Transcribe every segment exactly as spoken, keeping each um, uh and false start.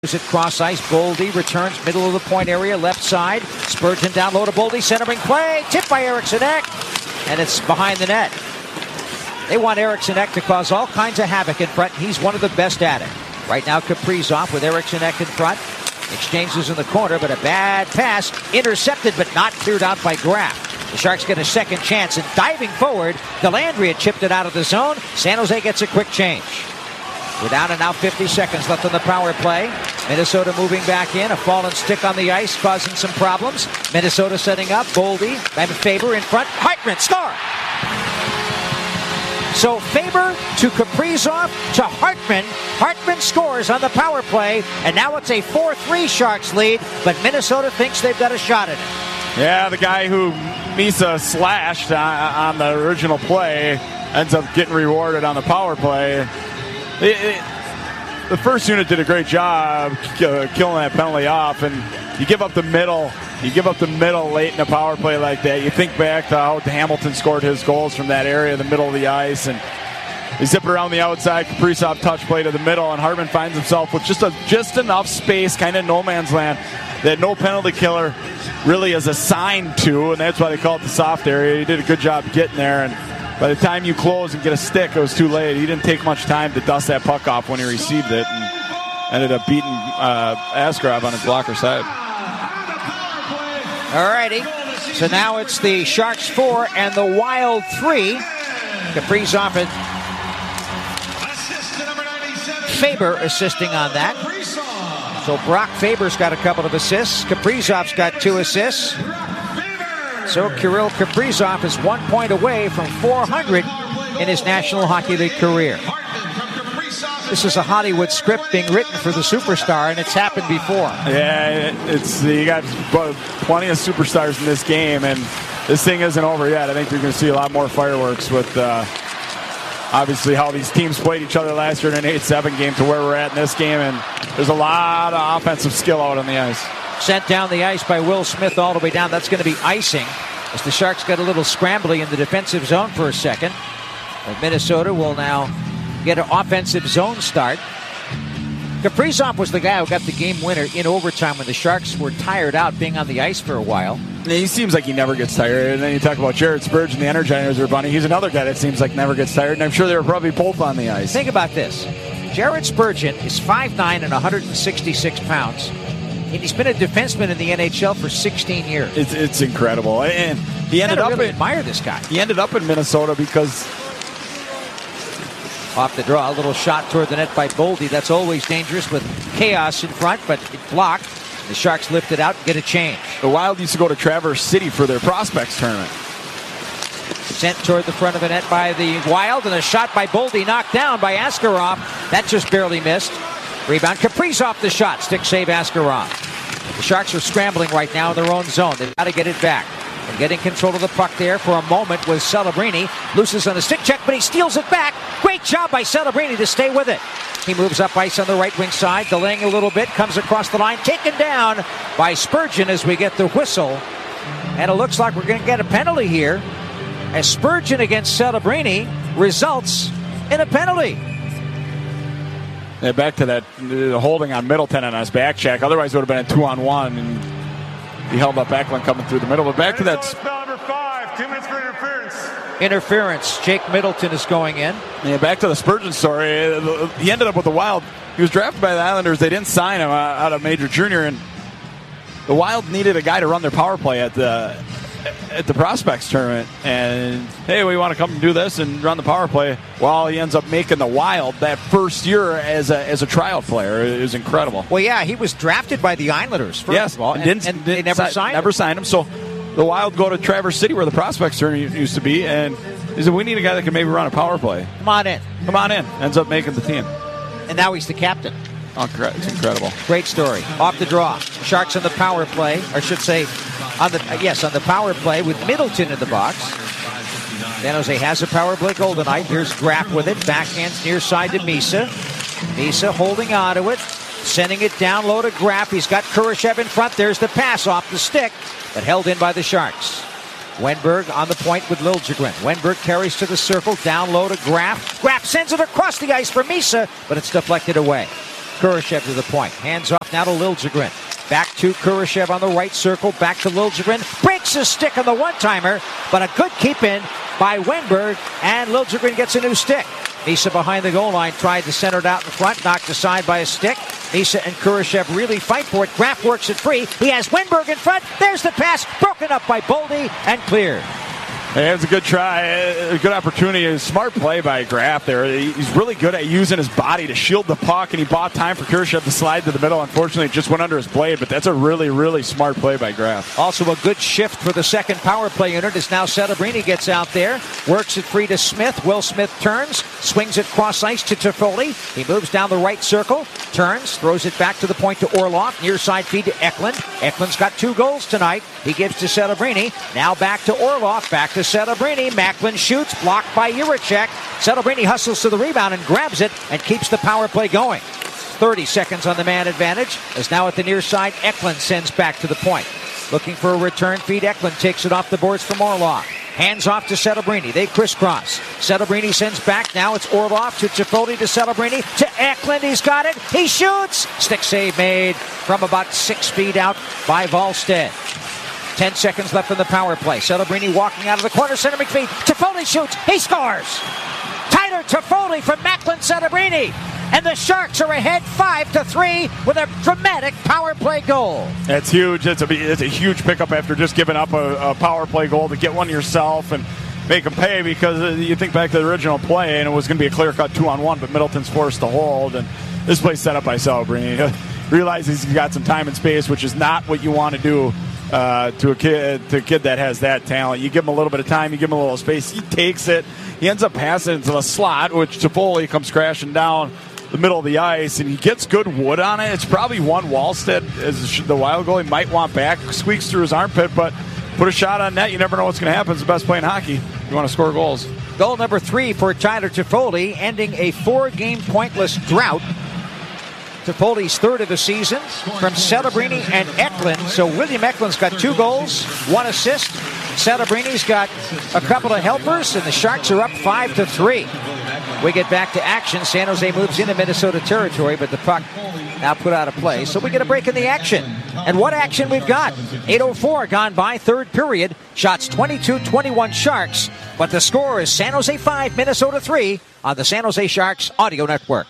At cross ice, Boldy returns middle of the point area, left side. Spurgeon down low to Boldy, centering play, tipped by Eriksson Ek, and it's behind the net. They want Eriksson Ek to cause all kinds of havoc in front. He's one of the best at it. Right now, Kaprizov with Eriksson Ek in front. Exchanges in the corner, but a bad pass. Intercepted, but not cleared out by Graf. The Sharks get a second chance, and diving forward, Dellandrea chipped it out of the zone. San Jose gets a quick change. We're down and now fifty seconds left on the power play. Minnesota moving back in. A fallen stick on the ice causing some problems. Minnesota setting up. Boldy and Faber in front. Hartman score! So Faber to Kaprizov to Hartman. Hartman scores on the power play. And now it's a four three Sharks lead. But Minnesota thinks they've got a shot at it. Yeah, the guy who Misa slashed on the original play ends up getting rewarded on the power play. It, it, the first unit did a great job uh, killing that penalty off, and you give up the middle. You give up the middle late in a power play like that. You think back to how Hamilton scored his goals from that area, the middle of the ice, and they zip it around the outside. Kaprizov touch play to the middle, and Hartman finds himself with just a just enough space, kind of no man's land, that no penalty killer really is assigned to, and that's why they call it the soft area. He did a good job getting there, and by the time you close and get a stick, it was too late. He didn't take much time to dust that puck off when he received it, and ended up beating uh, Askarov on his blocker side. All righty. So now it's the Sharks four and the Wild three. Kaprizov and Faber assisting on that. So Brock Faber's got a couple of assists. Kaprizov's got two assists. So Kirill Kaprizov is one point away from four hundred in his National Hockey League career. This is a Hollywood script being written for the superstar, and it's happened before. Yeah, it's you got plenty of superstars in this game, and this thing isn't over yet. I think you're going to see a lot more fireworks with uh, obviously how these teams played each other last year in an eight seven game to where we're at in this game, and there's a lot of offensive skill out on the ice. Sent down the ice by Will Smith all the way down. That's going to be icing as the Sharks got a little scrambly in the defensive zone for a second. But Minnesota will now get an offensive zone start. Kaprizov was the guy who got the game winner in overtime when the Sharks were tired out being on the ice for a while. Yeah, he seems like he never gets tired. And then you talk about Jared Spurgeon, the Energizer Bunny. He's another guy that seems like never gets tired, and I'm sure they were probably both on the ice. Think about this. Jared Spurgeon is five nine and one hundred sixty-six pounds. And he's been a defenseman in the N H L for sixteen years. It's, it's incredible. And he ended up really in, admire this guy. He ended up in Minnesota because off the draw, a little shot toward the net by Boldy. That's always dangerous with chaos in front, but it blocked. The Sharks lift it out and get a change. The Wild used to go to Traverse City for their prospects tournament. Sent toward the front of the net by the Wild, and a shot by Boldy knocked down by Askarov. That just barely missed. Rebound, Kaprizov the shot. Stick save Askarov. The Sharks are scrambling right now in their own zone. They've got to get it back. And getting control of the puck there for a moment was Celebrini. Loses on the stick check, but he steals it back. Great job by Celebrini to stay with it. He moves up ice on the right wing side, delaying a little bit, comes across the line, taken down by Spurgeon as we get the whistle. And it looks like we're going to get a penalty here, as Spurgeon against Celebrini results in a penalty. Yeah, back to that uh, holding on Middleton on his back check. Otherwise, it would have been a two-on one, and he held up Backlund coming through the middle. But back to that. Number five, two minutes for interference. Interference. Jake Middleton is going in. Yeah, back to the Spurgeon story. He ended up with the Wild. He was drafted by the Islanders. They didn't sign him out of Major Junior, and the Wild needed a guy to run their power play at the at the prospects tournament. And hey, we want to come and do this and run the power play. Well, he ends up making the Wild that first year as a as a tryout player. It was incredible. Well, yeah, he was drafted by the Islanders first yes, of all, and, and, didn't, and didn't they never si- signed never him. signed him. So the Wild go to Traverse City where the prospects tournament used to be, and he said, we need a guy that can maybe run a power play. Come on in. Come on in. Ends up making the team. And now he's the captain. Oh, it's incredible. Great story. Off the draw. Sharks on the power play, or I should say, on the yes, on the power play with Middleton in the box. San Jose has a power play goal tonight. Here's Graf with it. Backhands near side to Misa. Misa holding on to it. Sending it down low to Graf. He's got Kurashev in front. There's the pass off the stick, but held in by the Sharks. Wenberg on the point with Liljegren. Wenberg carries to the circle, down low to Graf. Graf sends it across the ice for Misa, but it's deflected away. Kurashev to the point. Hands off now to Liljegren. Back to Kurashev on the right circle. Back to Liljegren. Breaks his stick on the one-timer, but a good keep in by Wenberg, and Liljegren gets a new stick. Misa behind the goal line tried to center it out in front, knocked aside by a stick. Misa and Kurashev really fight for it. Graf works it free. He has Wenberg in front. There's the pass, broken up by Boldy and cleared. Hey, it was a good try, a good opportunity, a smart play by Graf there. He's really good at using his body to shield the puck, and he bought time for Kurashev to slide to the middle. Unfortunately, it just went under his blade, but that's a really, really smart play by Graf. Also a good shift for the second power play unit as now Celebrini gets out there, works it free to Smith. Will Smith turns, swings it cross ice to Toffoli. He moves down the right circle, turns, throws it back to the point to Orlov. Near side feed to Eklund. Eklund's got two goals tonight. He gives to Celebrini. Now back to Orlov, back to Celebrini. Macklin shoots, blocked by Jiricek. Celebrini hustles to the rebound and grabs it and keeps the power play going. thirty seconds on the man advantage, as now at the near side, Eklund sends back to the point. Looking for a return feed, Eklund takes it off the boards from Orlov. Hands off to Celebrini. They crisscross. Celebrini sends back. Now it's Orlov to Toffoli to Celebrini to Eklund. He's got it. He shoots. Stick save made from about six feet out by Wallstedt. Ten seconds left in the power play. Celebrini walking out of the corner. Center McPhee. Toffoli shoots. He scores. Tyler Toffoli from Macklin Celebrini. And the Sharks are ahead five to three with a dramatic power play goal. That's huge. It's a, it's a huge pickup after just giving up a, a power play goal to get one yourself and make them pay, because you think back to the original play and it was going to be a clear-cut two-on-one, but Middleton's forced to hold. And this play's set up by Celebrini. Realizes he's got some time and space, which is not what you want to do uh, to a kid, to a kid that has that talent. You give him a little bit of time, you give him a little space. He takes it. He ends up passing into the slot, which Toffoli comes crashing down the middle of the ice, and he gets good wood on it. It's probably one Wallstedt, as the Wild goalie, might want back. Squeaks through his armpit, but put a shot on net. You never know what's going to happen. It's the best play in hockey. You want to score goals. Goal number three for Tyler Toffoli, ending a four-game pointless drought. Toffoli's third of the season from Celebrini and Eklund. So William Eklund's got two goals, one assist. Celebrini's got a couple of helpers, and the Sharks are up five to three. We get back to action. San Jose moves into Minnesota territory, but the puck now put out of play. So we get a break in the action. And what action we've got? eight oh four gone by, third period. Shots twenty-two twenty-one Sharks. But the score is San Jose five, Minnesota three on the San Jose Sharks Audio Network.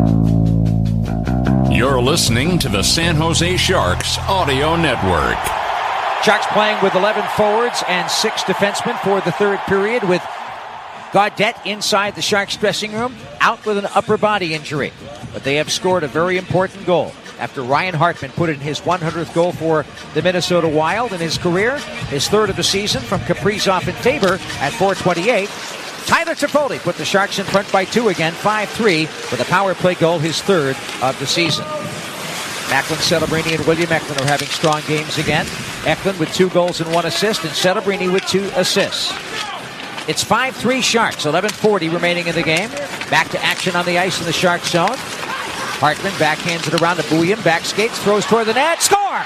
You're listening to the San Jose Sharks Audio Network. Sharks playing with eleven forwards and six defensemen for the third period, with Gaudette inside the Sharks dressing room, out with an upper body injury. But they have scored a very important goal after Ryan Hartman put in his one hundredth goal for the Minnesota Wild in his career, his third of the season from Kaprizov and Tabor at four twenty-eight. Tyler Toffoli put the Sharks in front by two again, five three, with a power play goal, his third of the season. Macklin, Celebrini, and William Eklund are having strong games again. Eklund with two goals and one assist, and Celebrini with two assists. It's five three Sharks, eleven forty remaining in the game. Back to action on the ice in the Sharks zone. Hartman backhands it around to Bouillon, back skates, throws toward the net, score!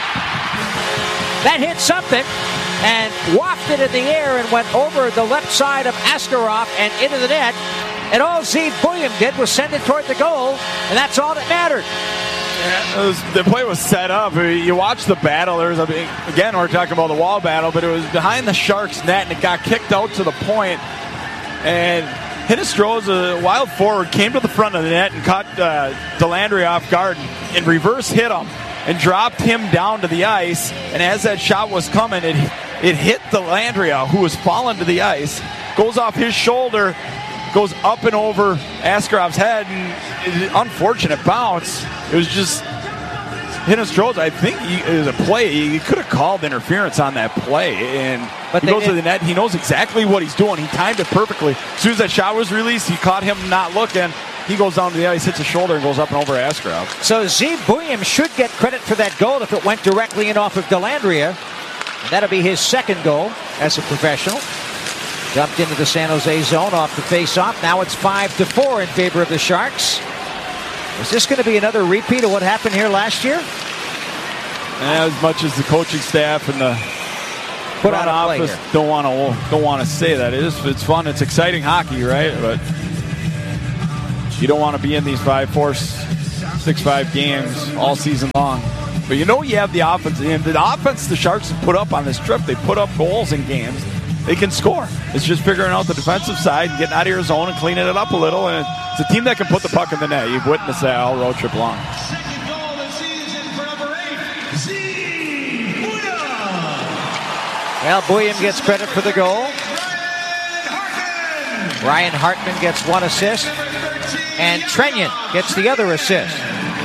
That hit something and wafted in the air and went over the left side of Askarov and into the net. And all Zeev Bouillon did was send it toward the goal, and that's all that mattered. Yeah, it was, the play was set up. You watch the battle. There was a, again, we're talking about the wall battle, but it was behind the Sharks' net, and it got kicked out to the point. And Hinostroza, wild forward, came to the front of the net and caught uh, Delandry off guard and reverse hit him and dropped him down to the ice. And as that shot was coming, it it hit Delandria, who was falling to the ice, goes off his shoulder, goes up and over Askarov's head, and it, unfortunate bounce. It was just Hinostroza. I think he, it was a play. He could have called interference on that play, and but he goes did. to the net. He knows exactly what he's doing. He timed it perfectly. As soon as that shot was released, he caught him not looking. He goes down to the ice, hits his shoulder, and goes up and over Askarov. So Zeev Bouillon should get credit for that goal if it went directly in off of Delandria. And that'll be his second goal as a professional. Dumped into the San Jose zone off the face-off. Now it's five to four in favor of the Sharks. Is this going to be another repeat of what happened here last year? And as much as the coaching staff and the Put front out a play office here. don't want to don't want to say that. It is, it's fun. It's exciting hockey, right? But you don't want to be in these five four six five games all season long. But you know you have the offense. And the offense the Sharks have put up on this trip, they put up goals in games. They can score. It's just figuring out the defensive side and getting out of your zone and cleaning it up a little. And it's a team that can put the puck in the net. You've witnessed that all road trip long. Second goal of the season for number eight, Z. Booyah. Well, Booyah gets credit for the goal. Ryan Hartman. Ryan Hartman gets one assist. And Trenyan gets the other assist.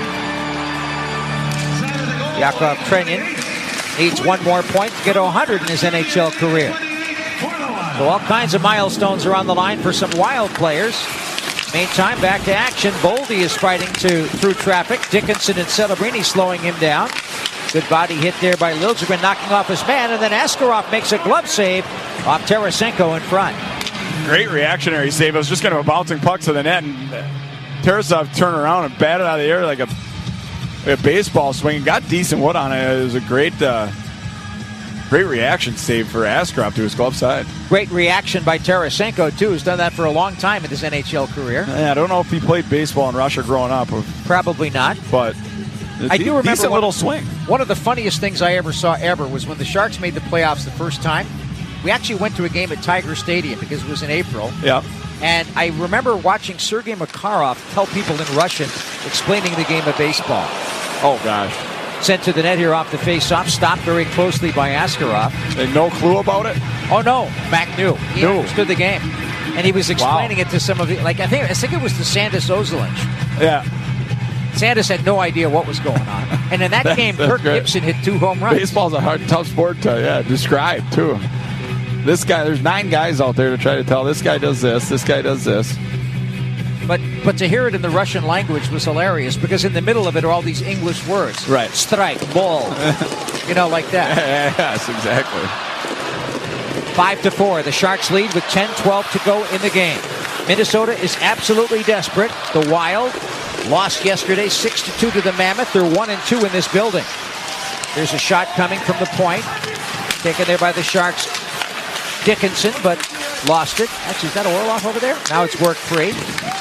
Yakov Trenyan needs one more point to get to one hundred in his N H L career. So all kinds of milestones are on the line for some Wild players. Meantime, back to action. Boldy is fighting to through traffic. Dickinson and Celebrini slowing him down. Good body hit there by Liljegren, knocking off his man, and then Askarov makes a glove save off Tarasenko in front. Great reactionary save. It was just kind of a bouncing puck to the net, and Tarasov turned around and batted out of the air like a, like a baseball swing. Got decent wood on it. It was a great, uh, great reaction save for Askarov to his glove side. Great reaction by Tarasenko, too, who's done that for a long time in his N H L career. Yeah, I don't know if he played baseball in Russia growing up. Or, Probably not. But I do remember decent one, little swing. One of the funniest things I ever saw ever was when the Sharks made the playoffs the first time. We actually went to a game at Tiger Stadium because it was in April. Yeah. And I remember watching Sergei Makarov tell people in Russian, explaining the game of baseball. Oh, gosh. Sent to the net here off the face-off, stopped very closely by Askarov. They had no clue about it? Oh, no. Mac knew. He Knew. understood the game. And he was explaining Wow. it to some of the, like, I think, I think it was to Sandis Ozolinsh. Yeah. Sandis had no idea what was going on. And in that That's- game, that's Kirk great. Gibson hit two home runs. Baseball's a hard, tough sport to yeah, describe, too. This guy, there's nine guys out there to try to tell this guy does this, this guy does this. But but to hear it in the Russian language was hilarious because in the middle of it are all these English words. Right. Strike, ball, you know, like that. Yes, exactly. Five to four. The Sharks lead with ten twelve to go in the game. Minnesota is absolutely desperate. The Wild lost yesterday six to two to the Mammoth. They're one and two in this building. There's a shot coming from the point. Taken there by the Sharks. Dickinson, but lost it. Actually, is that Orlov over there? Now it's worked free.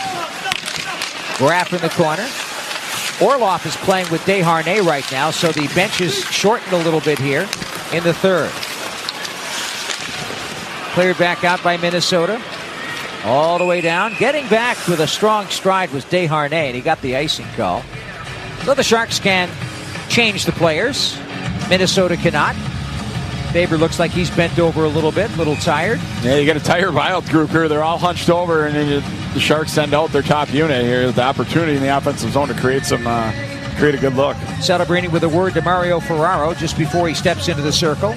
Graff in the corner. Orlov is playing with Desharnais right now, so the bench is shortened a little bit here in the third. Cleared back out by Minnesota. All the way down. Getting back with a strong stride was Desharnais, and he got the icing call. So the Sharks can change the players. Minnesota cannot. Faber looks like he's bent over a little bit, a little tired. Yeah, you got a tired Wild group here. They're all hunched over, and then you, the Sharks send out their top unit here. The opportunity in the offensive zone to create some, uh, create a good look. Celebrini with a word to Mario Ferraro just before he steps into the circle.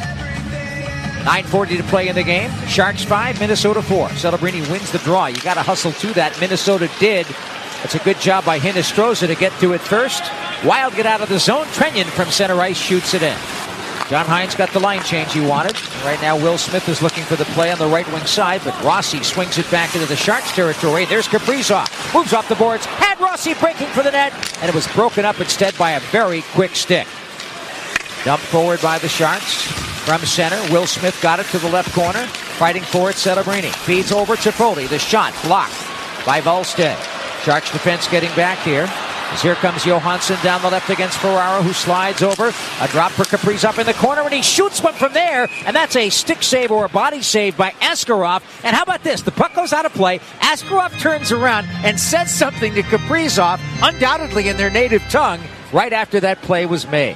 nine forty to play in the game. Sharks five, Minnesota four. Celebrini wins the draw. You got to hustle to that. Minnesota did. That's a good job by Hinostroza to get to it first. Wild get out of the zone. Trenyan from center ice shoots it in. John Hines got the line change he wanted. Right now, Will Smith is looking for the play on the right wing side, but Rossi swings it back into the Sharks territory. There's Kaprizov. Moves off the boards. Had Rossi breaking for the net, and it was broken up instead by a very quick stick. Dumped forward by the Sharks. From center, Will Smith got it to the left corner. Fighting for it, Celebrini. Feeds over to Foley. The shot blocked by Volstead. Sharks defense getting back here. As here comes Johansson down the left against Ferraro, who slides over. A drop for Kaprizov in the corner, and he shoots one from there. And that's a stick save or a body save by Askarov. And how about this? The puck goes out of play. Askarov turns around and says something to Kaprizov, undoubtedly in their native tongue, right after that play was made.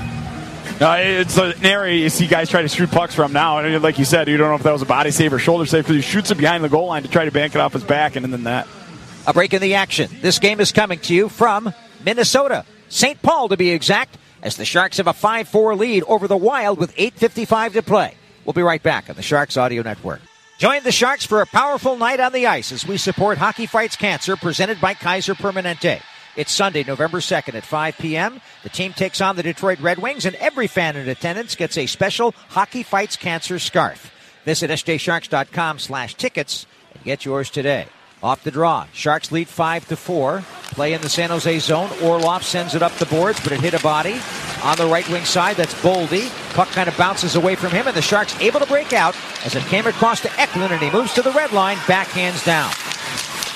Uh, it's an area you see guys try to shoot pucks from now. And like you said, you don't know if that was a body save or shoulder save because he shoots it behind the goal line to try to bank it off his back, and then that. A break in the action. This game is coming to you from Minnesota. Saint Paul, to be exact, as the Sharks have a five four lead over the Wild with eight fifty-five to play. We'll be right back on the Sharks Audio Network. Join the Sharks for a powerful night on the ice as we support Hockey Fights Cancer, presented by Kaiser Permanente. It's Sunday, November second at five p.m. The team takes on the Detroit Red Wings, and every fan in attendance gets a special Hockey Fights Cancer scarf. Visit s j sharks dot com slash tickets and get yours today. Off the draw, Sharks lead five to four. Play in the San Jose zone. Orlov sends it up the boards, but it hit a body. On the right wing side, that's Boldy. Puck kind of bounces away from him, and the Sharks able to break out as it came across to Eklund, and he moves to the red line, backhands down.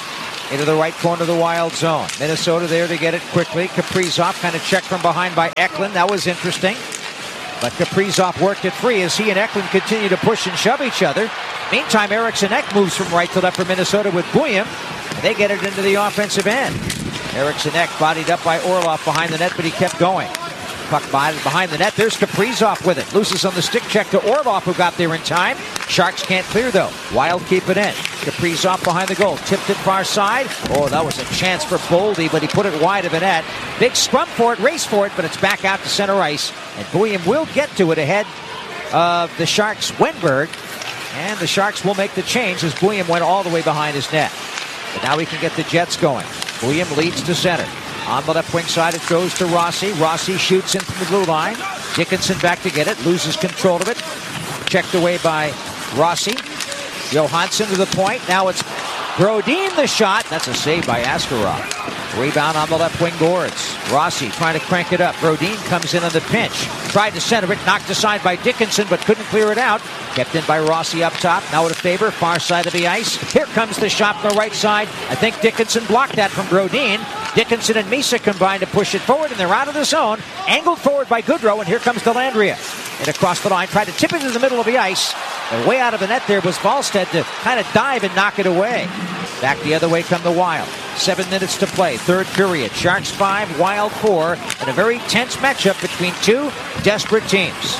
into the right corner of the Wild zone. Minnesota there to get it quickly. Kaprizov kind of checked from behind by Eklund. That was interesting. But Kaprizov worked it free as he and Eklund continue to push and shove each other. Meantime, Eriksson Ek moves from right to left for Minnesota with Buyem. They get it into the offensive end. Eriksson Ek bodied up by Orlov behind the net, but he kept going. Puck behind the net. There's Kaprizov with it. Loses on the stick check to Orlov, who got there in time. Sharks can't clear, though. Wild keep it in. Kaprizov behind the goal. Tipped it far side. Oh, that was a chance for Boldy, but he put it wide of the net. Big scrum for it, race for it, but it's back out to center ice. And Buyem will get to it ahead of the Sharks' Wenberg. And the Sharks will make the change as Buyem went all the way behind his net. But now we can get the Jets going. Buyem leads to center. On the left wing side, it goes to Rossi. Rossi shoots in from the blue line. Dickinson back to get it. Loses control of it. Checked away by Rossi. Johansson to the point. Now it's Brodin the shot. That's a save by Askarov. Rebound on the left wing boards. Rossi trying to crank it up. Brodin comes in on the pinch. Tried to center it. Knocked aside by Dickinson, but couldn't clear it out. Kept in by Rossi up top. Now at a favor. Far side of the ice. Here comes the shot from the right side. I think Dickinson blocked that from Brodin. Dickinson and Misa combine to push it forward, and they're out of the zone. Angled forward by Goodrow, and here comes Dellandrea. And across the line, tried to tip it into the middle of the ice. And way out of the net there was Wallstedt to kind of dive and knock it away. Back the other way come the Wild. Seven minutes to play, third period. Sharks five, Wild four, and a very tense matchup between two desperate teams.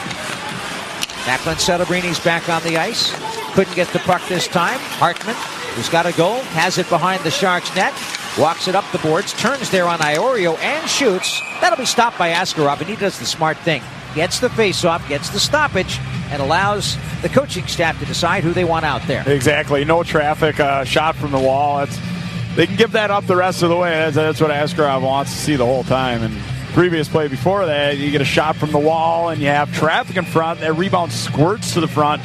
Macklin Celebrini's back on the ice. Couldn't get the puck this time. Hartman, who's got a goal, has it behind the Sharks' net. Walks it up the boards, turns there on Iorio and shoots. That'll be stopped by Askarov, and he does the smart thing. Gets the face-off, gets the stoppage, and allows the coaching staff to decide who they want out there. Exactly. No traffic, uh, shot from the wall. It's, they can give that up the rest of the way. That's, that's what Askarov wants to see the whole time. And previous play before that, you get a shot from the wall, and you have traffic in front. That rebound squirts to the front.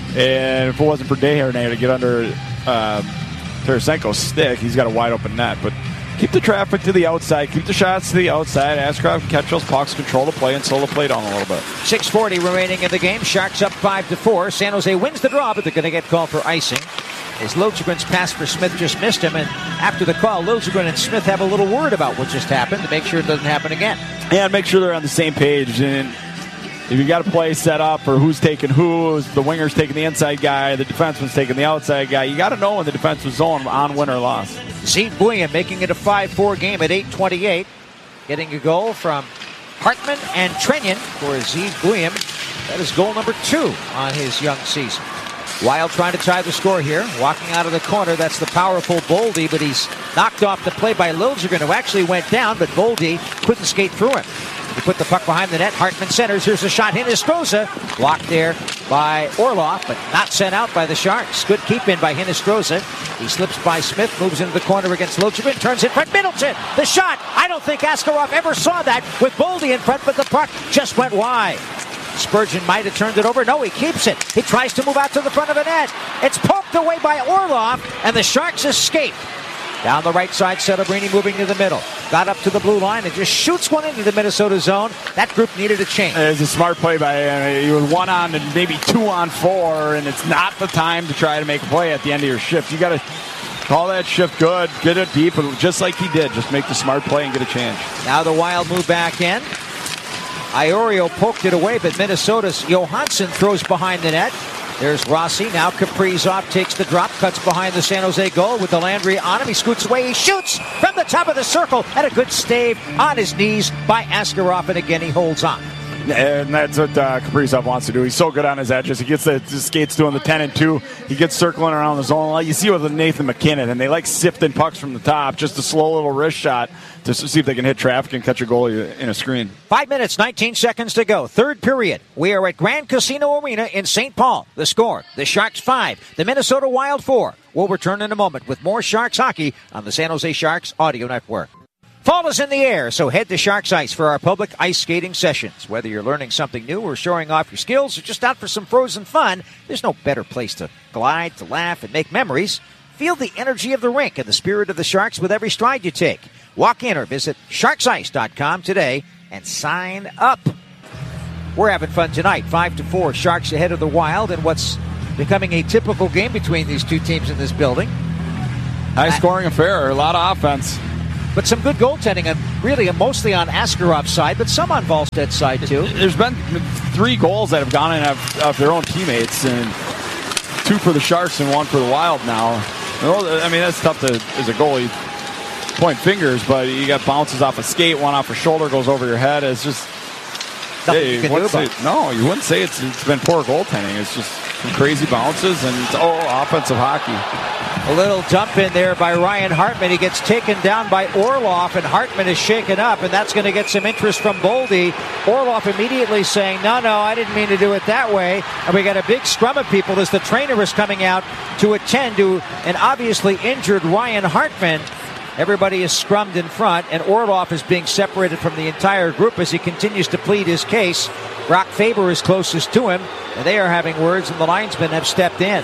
And if it wasn't for Desharnais to get under uh, Tarasenko's stick, he's got a wide-open net. But keep the traffic to the outside. Keep the shots to the outside. Askarov can catch those pucks, control the play, and slow the play down a little bit. six forty remaining in the game. Sharks up five to four. San Jose wins the draw, but they're going to get called for icing. As Liljegren's pass for Smith just missed him, and after the call, Liljegren and Smith have a little word about what just happened to make sure it doesn't happen again. Yeah, make sure they're on the same page. And if you got a play set up or who's taking who, the winger's taking the inside guy, the defenseman's taking the outside guy, you got to know when the defenseman's zone on win or loss. Zeke Buyem making it a five four game at eight twenty-eight. Getting a goal from Hartman and Trenyan for Zeke Buyem. That is goal number two on his young season. Wild trying to tie the score here. Walking out of the corner, that's the powerful Boldy, but he's knocked off the play by Liljegren, who actually went down, but Boldy couldn't skate through him. He put the puck behind the net. Hartman centers. Here's a shot. Hinostroza blocked there by Orlov, but not sent out by the Sharks. Good keep in by Hinostroza. He slips by Smith, moves into the corner against Liljegren, turns in front. Middleton, the shot. I don't think Askarov ever saw that with Boldy in front, but the puck just went wide. Spurgeon might have turned it over. No, he keeps it. He tries to move out to the front of the net. It's poked away by Orlov, and the Sharks escape. Down the right side, Celebrini moving to the middle. Got up to the blue line and just shoots one into the Minnesota zone. That group needed a change. It's a smart play by uh, you with one on and maybe two on four, and it's not the time to try to make a play at the end of your shift. You got to call that shift good, get it deep, just like he did. Just make the smart play and get a change. Now the Wild move back in. Iorio poked it away, but Minnesota's Johansson throws behind the net. There's Rossi. Now Kaprizov takes the drop, cuts behind the San Jose goal with Dellandrea on him. He scoots away. He shoots from the top of the circle. And a good stave on his knees by Askarov. And again, he holds on. And that's what uh, Kaprizov wants to do. He's so good on his edges. He gets the, the skates doing the ten and two. He gets circling around the zone. Like you see with Nathan McKinnon, and they like sifting pucks from the top. Just a slow little wrist shot to see if they can hit traffic and catch a goal in a screen. Five minutes, nineteen seconds to go. Third period. We are at Grand Casino Arena in Saint Paul. The score, the Sharks five, the Minnesota Wild four. We'll return in a moment with more Sharks hockey on the San Jose Sharks Audio Network. Fall is in the air, so head to Sharks Ice for our public ice skating sessions. Whether you're learning something new or showing off your skills or just out for some frozen fun, there's no better place to glide, to laugh, and make memories. Feel the energy of the rink and the spirit of the Sharks with every stride you take. Walk in or visit sharks ice dot com today and sign up. We're having fun tonight. Five to four, Sharks ahead of the Wild in what's becoming a typical game between these two teams in this building. High-scoring affair, a lot of offense. But some good goaltending, and really mostly on Askarov's side, but some on Volsted's side, too. There's been three goals that have gone in of, of their own teammates, and two for the Sharks and one for the Wild now. I mean, that's tough to, as a goalie, point fingers, but you got bounces off a skate, one off a shoulder, goes over your head. It's just... Nothing Hey, you can wouldn't do about say, no, you wouldn't say it's, it's been poor goaltending. It's just some crazy bounces and it's, oh, offensive hockey. A little dump in there by Ryan Hartman. He gets taken down by Orlov, and Hartman is shaken up, and that's going to get some interest from Boldy. Orlov immediately saying, no, no, I didn't mean to do it that way. And we got a big scrum of people as the trainer is coming out to attend to an obviously injured Ryan Hartman. Everybody is scrummed in front, and Orlov is being separated from the entire group as he continues to plead his case. Brock Faber is closest to him, and they are having words, and the linesmen have stepped in.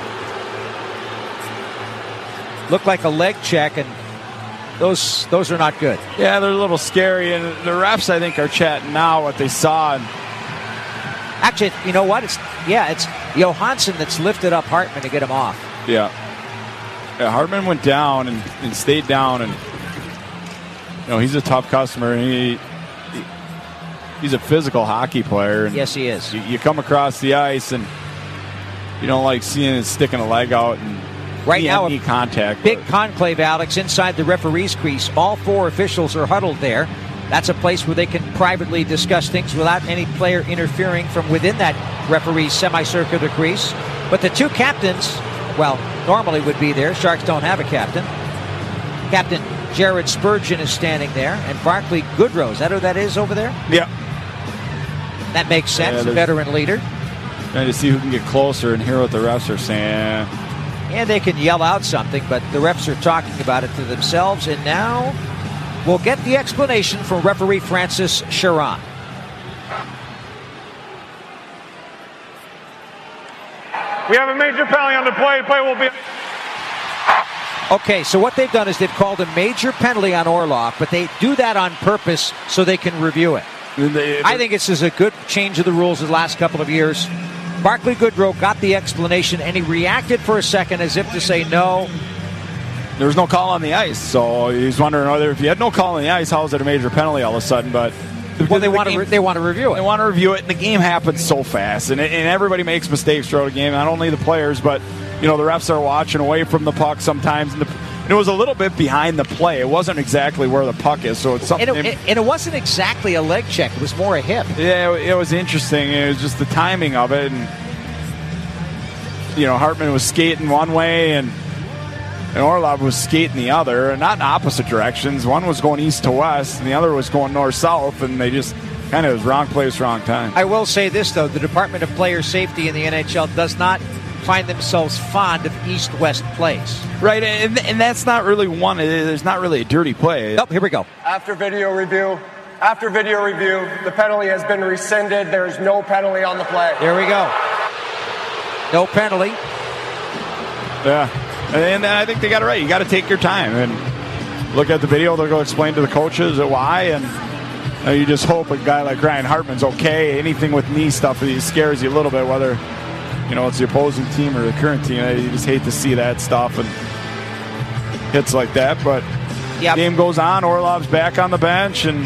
Looked like a leg check, and those those are not good. Yeah, they're a little scary, and the refs, I think, are chatting now what they saw. And Actually, you know what? It's yeah, it's Johansson that's lifted up Hartman to get him off. Yeah. Yeah, Hartman went down and, and stayed down, and you know he's a tough customer, and he, he he's a physical hockey player. And yes, he is. You, you come across the ice, and you don't like seeing it sticking a leg out and right knee, now knee contact. Big but. conclave, Alex, inside the referee's crease. All four officials are huddled there. That's a place where they can privately discuss things without any player interfering from within that referee's semicircular crease. But the two captains, well, normally would be there. Sharks don't have a captain. Captain Jared Spurgeon is standing there, and Barclay Goodrow. Is that who that is over there? Yeah. That makes sense. Yeah, a veteran leader. Trying to see who can get closer and hear what the refs are saying. And they can yell out something, but the refs are talking about it to themselves. And now we'll get the explanation from referee Francis Sharon. We have a major penalty on the play. Play will be... Okay, so what they've done is they've called a major penalty on Orlov, but they do that on purpose so they can review it. They, I think this is a good change of the rules the last couple of years. Barclay Goodrow got the explanation, and he reacted for a second as if to say no. There was no call on the ice, so he's wondering whether if you had no call on the ice, how is it a major penalty all of a sudden? But well, they the want game, to re- they want to review it. They want to review it, and the game happens so fast, and, and everybody makes mistakes throughout the game. Not only the players, but you know the refs are watching away from the puck sometimes, and, the, and it was a little bit behind the play. It wasn't exactly where the puck is, so it's something. And it, and it wasn't exactly a leg check; it was more a hip. Yeah, it, it was interesting. It was just the timing of it, and you know Hartman was skating one way, and. And Orlov was skating the other, not in opposite directions. One was going east to west, and the other was going north-south, and they just kind of was wrong place, wrong time. I will say this, though. The Department of Player Safety in the N H L does not find themselves fond of east-west plays. Right, and, and that's not really one. There's not really a dirty play. Oh, here we go. After video review, after video review, the penalty has been rescinded. There is no penalty on the play. There we go. No penalty. Yeah. And I think they got it right. You got to take your time and look at the video. They'll go explain to the coaches why, and uh, you just hope a guy like Ryan Hartman's okay. Anything with knee stuff, it scares you a little bit, whether you know it's the opposing team or the current team. You just hate to see that stuff and hits like that. But yep. Game goes on. Orlov's back on the bench, and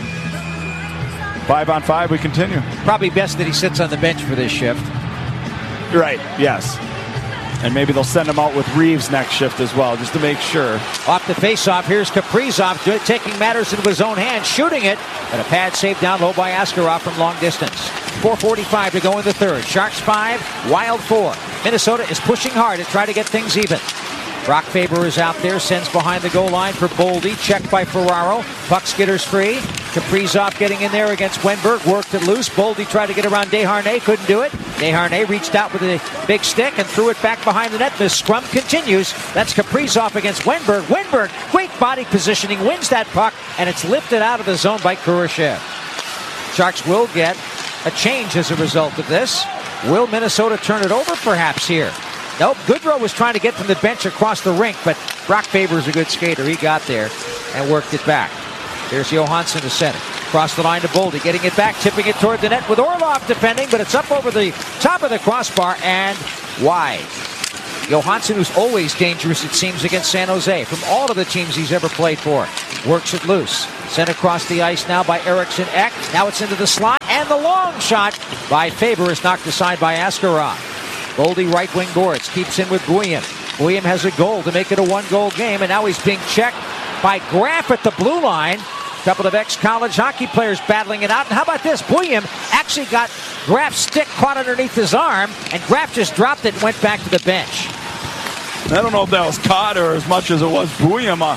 five on five, we continue. Probably best that he sits on the bench for this shift. Right. Yes. And maybe they'll send him out with Reeves next shift as well, just to make sure. Off the faceoff, here's Kaprizov taking matters into his own hands, shooting it, and a pad save down low by Askarov from long distance. four forty-five to go in the third. Sharks five, Wild four. Minnesota is pushing hard to try to get things even. Brock Faber is out there, sends behind the goal line for Boldy, checked by Ferraro. Puck skitters free. Kaprizov getting in there against Wenberg, worked it loose. Boldy tried to get around Desharnais, couldn't do it. Desharnais reached out with a big stick and threw it back behind the net. The scrum continues. That's Kaprizov against Wenberg. Wenberg, great body positioning, wins that puck, and it's lifted out of the zone by Kurashev. Sharks will get a change as a result of this. Will Minnesota turn it over perhaps here? Nope, Goodrow was trying to get from the bench across the rink, but Brock Faber's a good skater. He got there and worked it back. Here's Johansson to center. Across the line to Boldy, getting it back, tipping it toward the net with Orlov defending, but it's up over the top of the crossbar and wide. Johansson, who's always dangerous, it seems, against San Jose from all of the teams he's ever played for. Works it loose. Sent across the ice now by Eriksson Ek. Now it's into the slot, and the long shot by Faber is knocked aside by Askarov. Goldie right wing boards, keeps in with Buyem. Buyem has a goal to make it a one-goal game, and now he's being checked by Graf at the blue line. A couple of ex-college hockey players battling it out. And how about this? Buyem actually got Graf's stick caught underneath his arm, and Graf just dropped it and went back to the bench. I don't know if that was caught or as much as it was Buyem uh,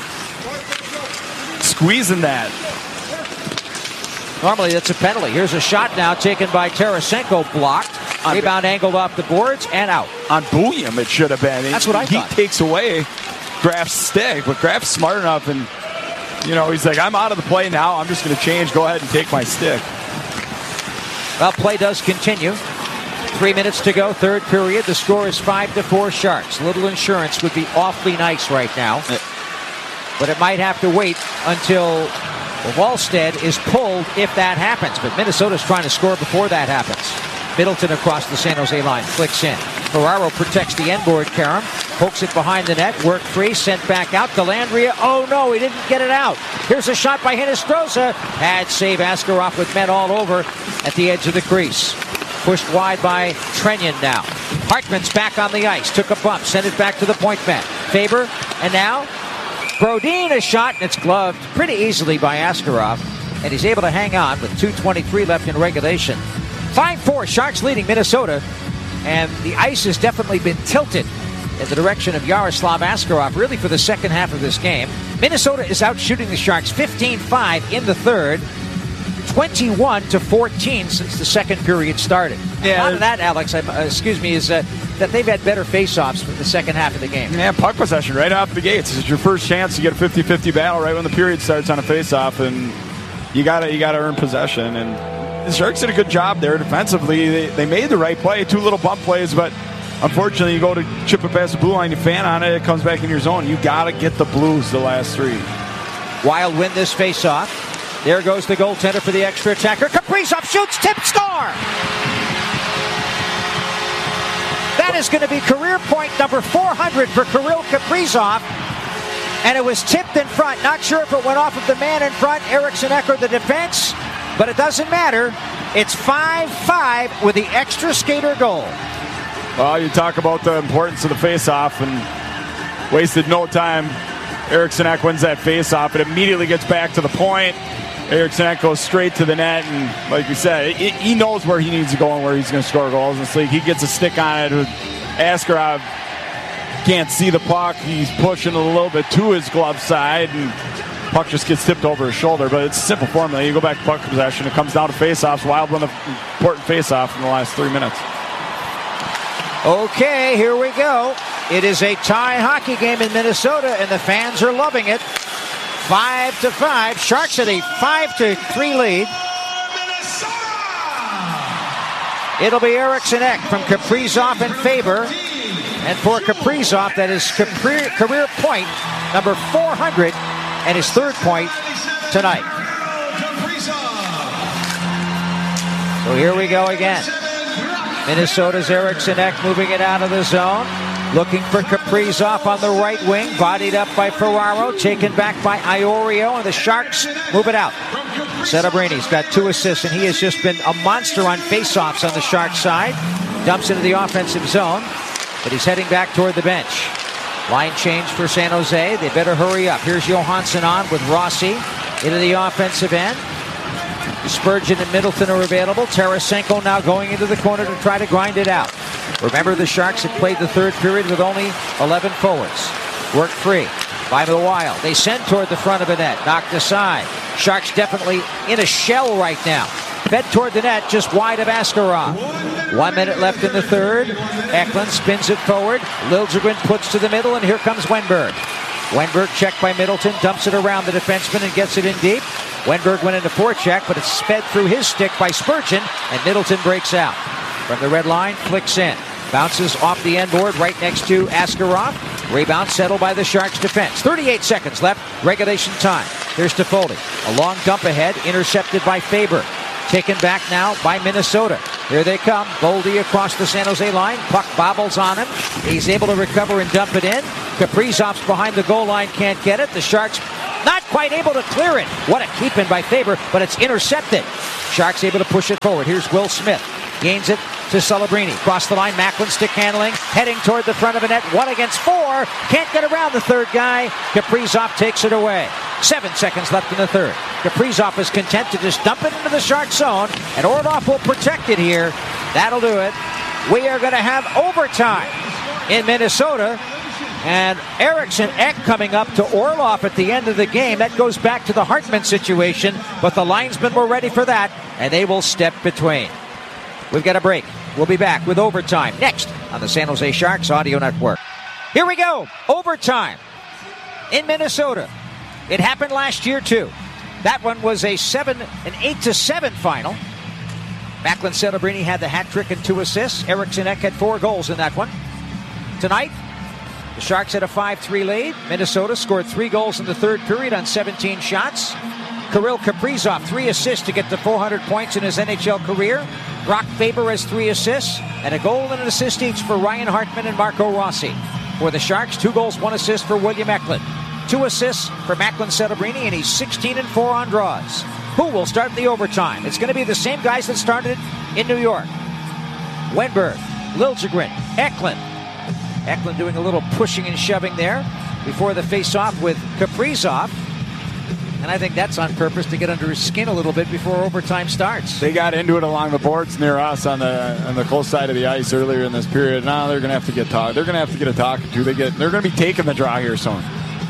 squeezing that. Normally that's a penalty. Here's a shot now taken by Tarasenko, blocked. Rebound angled off the boards and out. On Buyem it should have been. That's what I he thought. He takes away Graf's stick, but Graf's smart enough, and you know, he's like, I'm out of the play now. I'm just going to change. Go ahead and take my stick. Well, play does continue. Three minutes to go, third period. The score is five to four Sharks. Little insurance would be awfully nice right now, but it might have to wait until Wallstead is pulled if that happens. But Minnesota's trying to score before that happens. Middleton across the San Jose line, flicks in. Ferraro protects the end board, Karam. Pokes it behind the net, work free, sent back out. Delandria, oh no, he didn't get it out. Here's a shot by Hinostroza. Bad save, Askarov with men all over at the edge of the crease. Pushed wide by Trenyon now. Hartman's back on the ice, took a bump, sent it back to the point man. Faber, and now Brodin, a shot, and it's gloved pretty easily by Askarov. And he's able to hang on with two twenty-three left in regulation. five four, Sharks leading Minnesota. And the ice has definitely been tilted in the direction of Yaroslav Askarov, really for the second half of this game. Minnesota is out shooting the Sharks fifteen five in the third, twenty-one to fourteen since the second period started. Yeah, a lot of that, Alex, uh, excuse me, is uh, that they've had better face-offs for the second half of the game. Yeah, puck possession right off the gates. It's your first chance to get a fifty-fifty battle right when the period starts on a face-off, and you gotta you gotta earn possession. And the Sharks did a good job there defensively. They, they made the right play, two little bump plays, but unfortunately, you go to chip it past the blue line, you fan on it, it comes back in your zone. You got to get the Blues the last three. Wild win this face-off. There goes the goaltender for the extra attacker. Kaprizov shoots, tip, score! That is going to be career point number four hundred for Kirill Kaprizov. And it was tipped in front. Not sure if it went off of the man in front, Eriksson Ek, or the defense, but it doesn't matter. It's five five with the extra skater goal. Well, you talk about the importance of the face-off, and wasted no time. Eriksson Ek wins that face-off. It immediately gets back to the point. Eriksson Ek goes straight to the net, and like we said, it, he knows where he needs to go and where he's going to score goals in this league. He gets a stick on it. Askarov can't see the puck. He's pushing a little bit to his glove side, and puck just gets tipped over his shoulder. But it's a simple formula. You go back to puck possession. It comes down to face-offs. Wild won an important face-off in the last three minutes. Okay, here we go. It is a tie hockey game in Minnesota, and the fans are loving it. Five to five. Sharks at a five to three lead. It'll be Eriksson Ek from Kaprizov and Faber. And for Kaprizov, that is career, career point number four hundred and his third point tonight. So here we go again. Minnesota's Eriksson Ek moving it out of the zone. Looking for Kaprizov on the right wing. Bodied up by Ferraro. Taken back by Iorio. And the Sharks move it out. Settebrini's got two assists, and he has just been a monster on faceoffs on the Sharks side. Dumps into the offensive zone, but he's heading back toward the bench. Line change for San Jose. They better hurry up. Here's Johansson on with Rossi into the offensive end. Spurgeon and Middleton are available. Tarasenko now going into the corner to try to grind it out. Remember, the Sharks had played the third period with only eleven forwards. Work free by the Wild. They send toward the front of the net. Knocked aside. Sharks definitely in a shell right now. Fed toward the net, just wide of Askarov. One minute left in the third. Eklund spins it forward. Liljegren puts to the middle, and here comes Wenberg. Wenberg checked by Middleton, dumps it around the defenseman and gets it in deep. Wenberg went into forecheck, but it's sped through his stick by Spurgeon, and Middleton breaks out. From the red line, flicks in. Bounces off the end board right next to Askarov. Rebound settled by the Sharks defense. thirty-eight seconds left, regulation time. Here's Toffoli. A long dump ahead, intercepted by Faber. Taken back now by Minnesota. Here they come. Boldy across the San Jose line. Puck bobbles on him. He's able to recover and dump it in. Kaprizov's behind the goal line, can't get it. The Sharks not quite able to clear it. What a keep in by Faber, but it's intercepted. Sharks able to push it forward. Here's Will Smith. Gains it to Celebrini. Cross the line. Macklin stick handling. Heading toward the front of the net. One against four. Can't get around the third guy. Kaprizov takes it away. Seven seconds left in the third. Kaprizov is content to just dump it into the Shark zone. And Orlov will protect it here. That'll do it. We are going to have overtime in Minnesota. And Eriksson Ek coming up to Orlov at the end of the game. That goes back to the Hartman situation. But the linesmen were ready for that. And they will step between. We've got a break. We'll be back with overtime next on the San Jose Sharks Audio Network. Here we go. Overtime in Minnesota. It happened last year, too. That one was a seven, an eight to seven final. Macklin Celebrini had the hat trick and two assists. Eriksson Ek had four goals in that one. Tonight, the Sharks had a five three lead. Minnesota scored three goals in the third period on seventeen shots. Kirill Kaprizov, three assists to get to four hundred points in his N H L career. Brock Faber has three assists, and a goal and an assist each for Ryan Hartman and Marco Rossi. For the Sharks, two goals, one assist for William Eklund. Two assists for Macklin Celebrini, and he's sixteen and four on draws. Who will start the overtime? It's going to be the same guys that started in New York. Wenberg, Liljegren, Eklund. Eklund doing a little pushing and shoving there before the face-off with Kaprizov. And I think that's on purpose to get under his skin a little bit before overtime starts. They got into it along the boards near us on the on the close side of the ice earlier in this period. Now they're going to have to get talk. They're going to have to get a talking to. They get. They're going to be taking the draw here soon.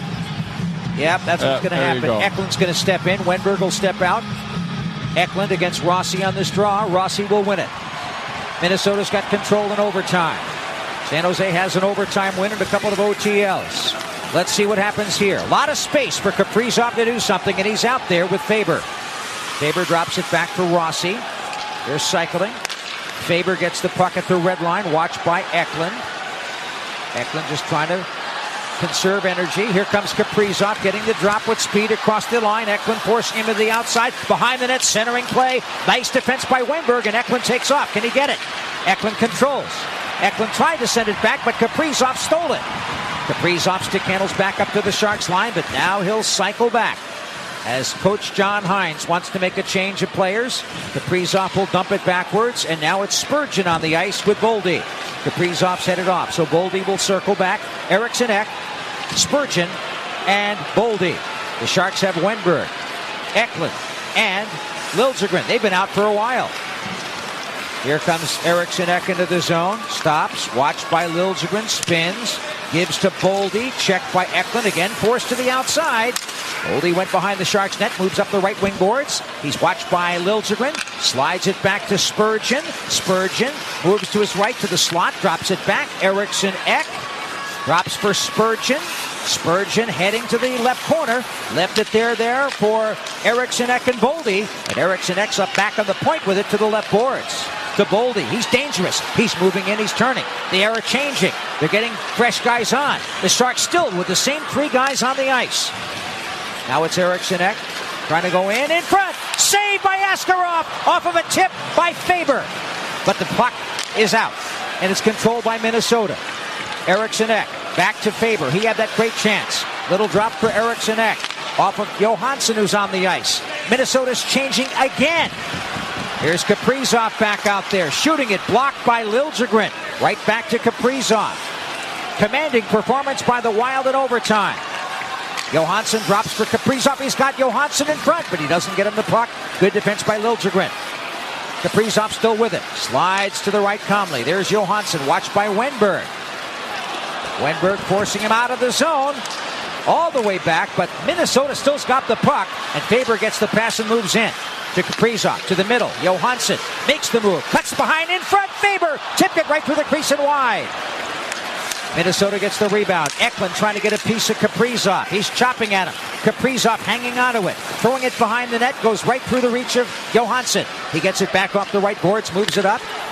Yep, that's what's uh, going to happen. Go. Eklund's going to step in. Wenberg will step out. Eklund against Rossi on this draw. Rossi will win it. Minnesota's got control in overtime. San Jose has an overtime win and a couple of O T Ls. Let's see what happens here. A lot of space for Kaprizov to do something, and he's out there with Faber. Faber drops it back for Rossi. They're cycling. Faber gets the puck at the red line, watched by Eklund. Eklund just trying to conserve energy. Here comes Kaprizov getting the drop with speed across the line. Eklund forcing him to the outside. Behind the net, centering play. Nice defense by Wenberg, and Eklund takes off. Can he get it? Eklund controls. Eklund tried to send it back, but Kaprizov stole it. Kaprizov stick handles back up to the Sharks line, but now he'll cycle back as Coach John Hines wants to make a change of players. Kaprizov will dump it backwards, and now it's Spurgeon on the ice with Boldy. Kaprizov's headed off, so Boldy will circle back. Eriksson Ek, Spurgeon, and Boldy. The Sharks have Wenberg, Eklund, and Liljegren. They've been out for a while. Here comes Eriksson Ek into the zone. Stops. Watched by Liljegren. Spins. Gives to Boldy. Checked by Eklund. Again forced to the outside. Boldy went behind the Sharks net. Moves up the right wing boards. He's watched by Liljegren. Slides it back to Spurgeon. Spurgeon moves to his right to the slot. Drops it back. Eriksson Ek. Drops for Spurgeon. Spurgeon heading to the left corner. Left it there, there for Eriksson Ek and Boldy. And Eriksson Ek's up back on the point with it to the left boards. To Boldy. He's dangerous. He's moving in. He's turning. The era changing. They're getting fresh guys on. The Sharks still with the same three guys on the ice. Now it's Eriksson Ek trying to go in in front. Saved by Askarov off of a tip by Faber. But the puck is out. And it's controlled by Minnesota. Eriksson Ek back to Faber. He had that great chance. Little drop for Eriksson Ek off of Johansson, who's on the ice. Minnesota's changing again. Here's Kaprizov back out there. Shooting it. Blocked by Liljegren. Right back to Kaprizov. Commanding performance by the Wild in overtime. Johansson drops for Kaprizov. He's got Johansson in front, but he doesn't get him the puck. Good defense by Liljegren. Kaprizov still with it. Slides to the right calmly. There's Johansson. Watched by Wenberg. Wenberg forcing him out of the zone. All the way back, but Minnesota still's got the puck, and Faber gets the pass and moves in. To Kaprizov, to the middle. Johansson makes the move. Cuts behind in front. Faber tipped it right through the crease and wide. Minnesota gets the rebound. Eklund trying to get a piece of Kaprizov. He's chopping at him. Kaprizov hanging onto it. Throwing it behind the net. Goes right through the reach of Johansson. He gets it back off the right boards. Moves it up.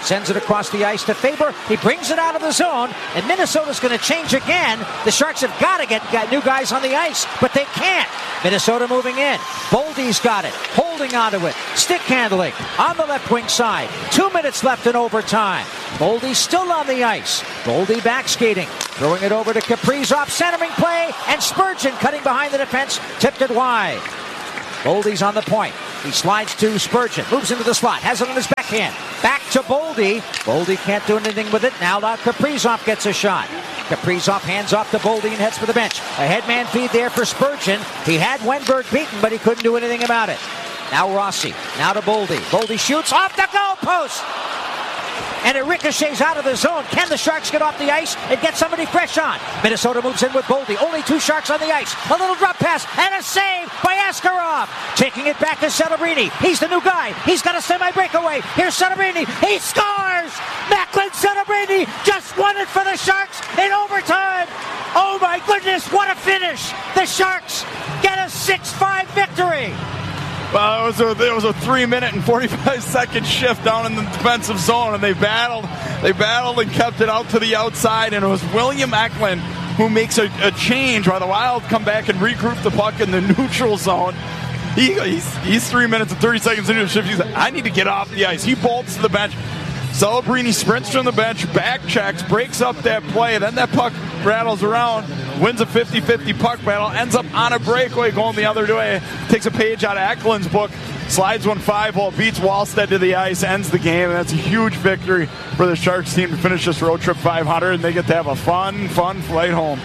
Sends it across the ice to Faber. He brings it out of the zone, and Minnesota's going to change again. The Sharks have got to get new guys on the ice, but they can't. Minnesota moving in. Boldy's got it, holding onto it. Stick handling on the left wing side. Two minutes left in overtime. Boldy still on the ice. Boldy back skating. Throwing it over to Kaprizov. Centering play. And Spurgeon cutting behind the defense. Tipped it wide. Boldy's on the point. He slides to Spurgeon. Moves into the slot. Has it on his backhand. Back to Boldy. Boldy can't do anything with it. Now Kaprizov gets a shot. Kaprizov hands off to Boldy and heads for the bench. A headman feed there for Spurgeon. He had Wenberg beaten, but he couldn't do anything about it. Now Rossi. Now to Boldy. Boldy shoots off the goalpost. And it ricochets out of the zone. Can the Sharks get off the ice and get somebody fresh on? Minnesota moves in with Boldy. Only two Sharks on the ice. A little drop pass and a save by Askarov. Taking it back to Celebrini. He's the new guy. He's got a semi-breakaway. Here's Celebrini. He scores! Macklin Celebrini just won it for the Sharks in overtime. Oh my goodness, what a finish. The Sharks get a six five victory. Well, it was a, it was a three-minute and forty-five second shift down in the defensive zone, and they battled, they battled and kept it out to the outside, and it was William Eklund who makes a, a change while the Wild come back and regroup the puck in the neutral zone. He, he's, he's three minutes and thirty seconds into the shift. He's like, I need to get off the ice. He bolts to the bench. Celebrini sprints from the bench, back checks, breaks up that play. Then that puck rattles around, wins a fifty-fifty puck battle, ends up on a breakaway going the other way. Takes a page out of Eklund's book, slides one five-hole, beats Wallstead to the ice, ends the game. And that's a huge victory for the Sharks team to finish this road trip five hundred, and they get to have a fun, fun flight home.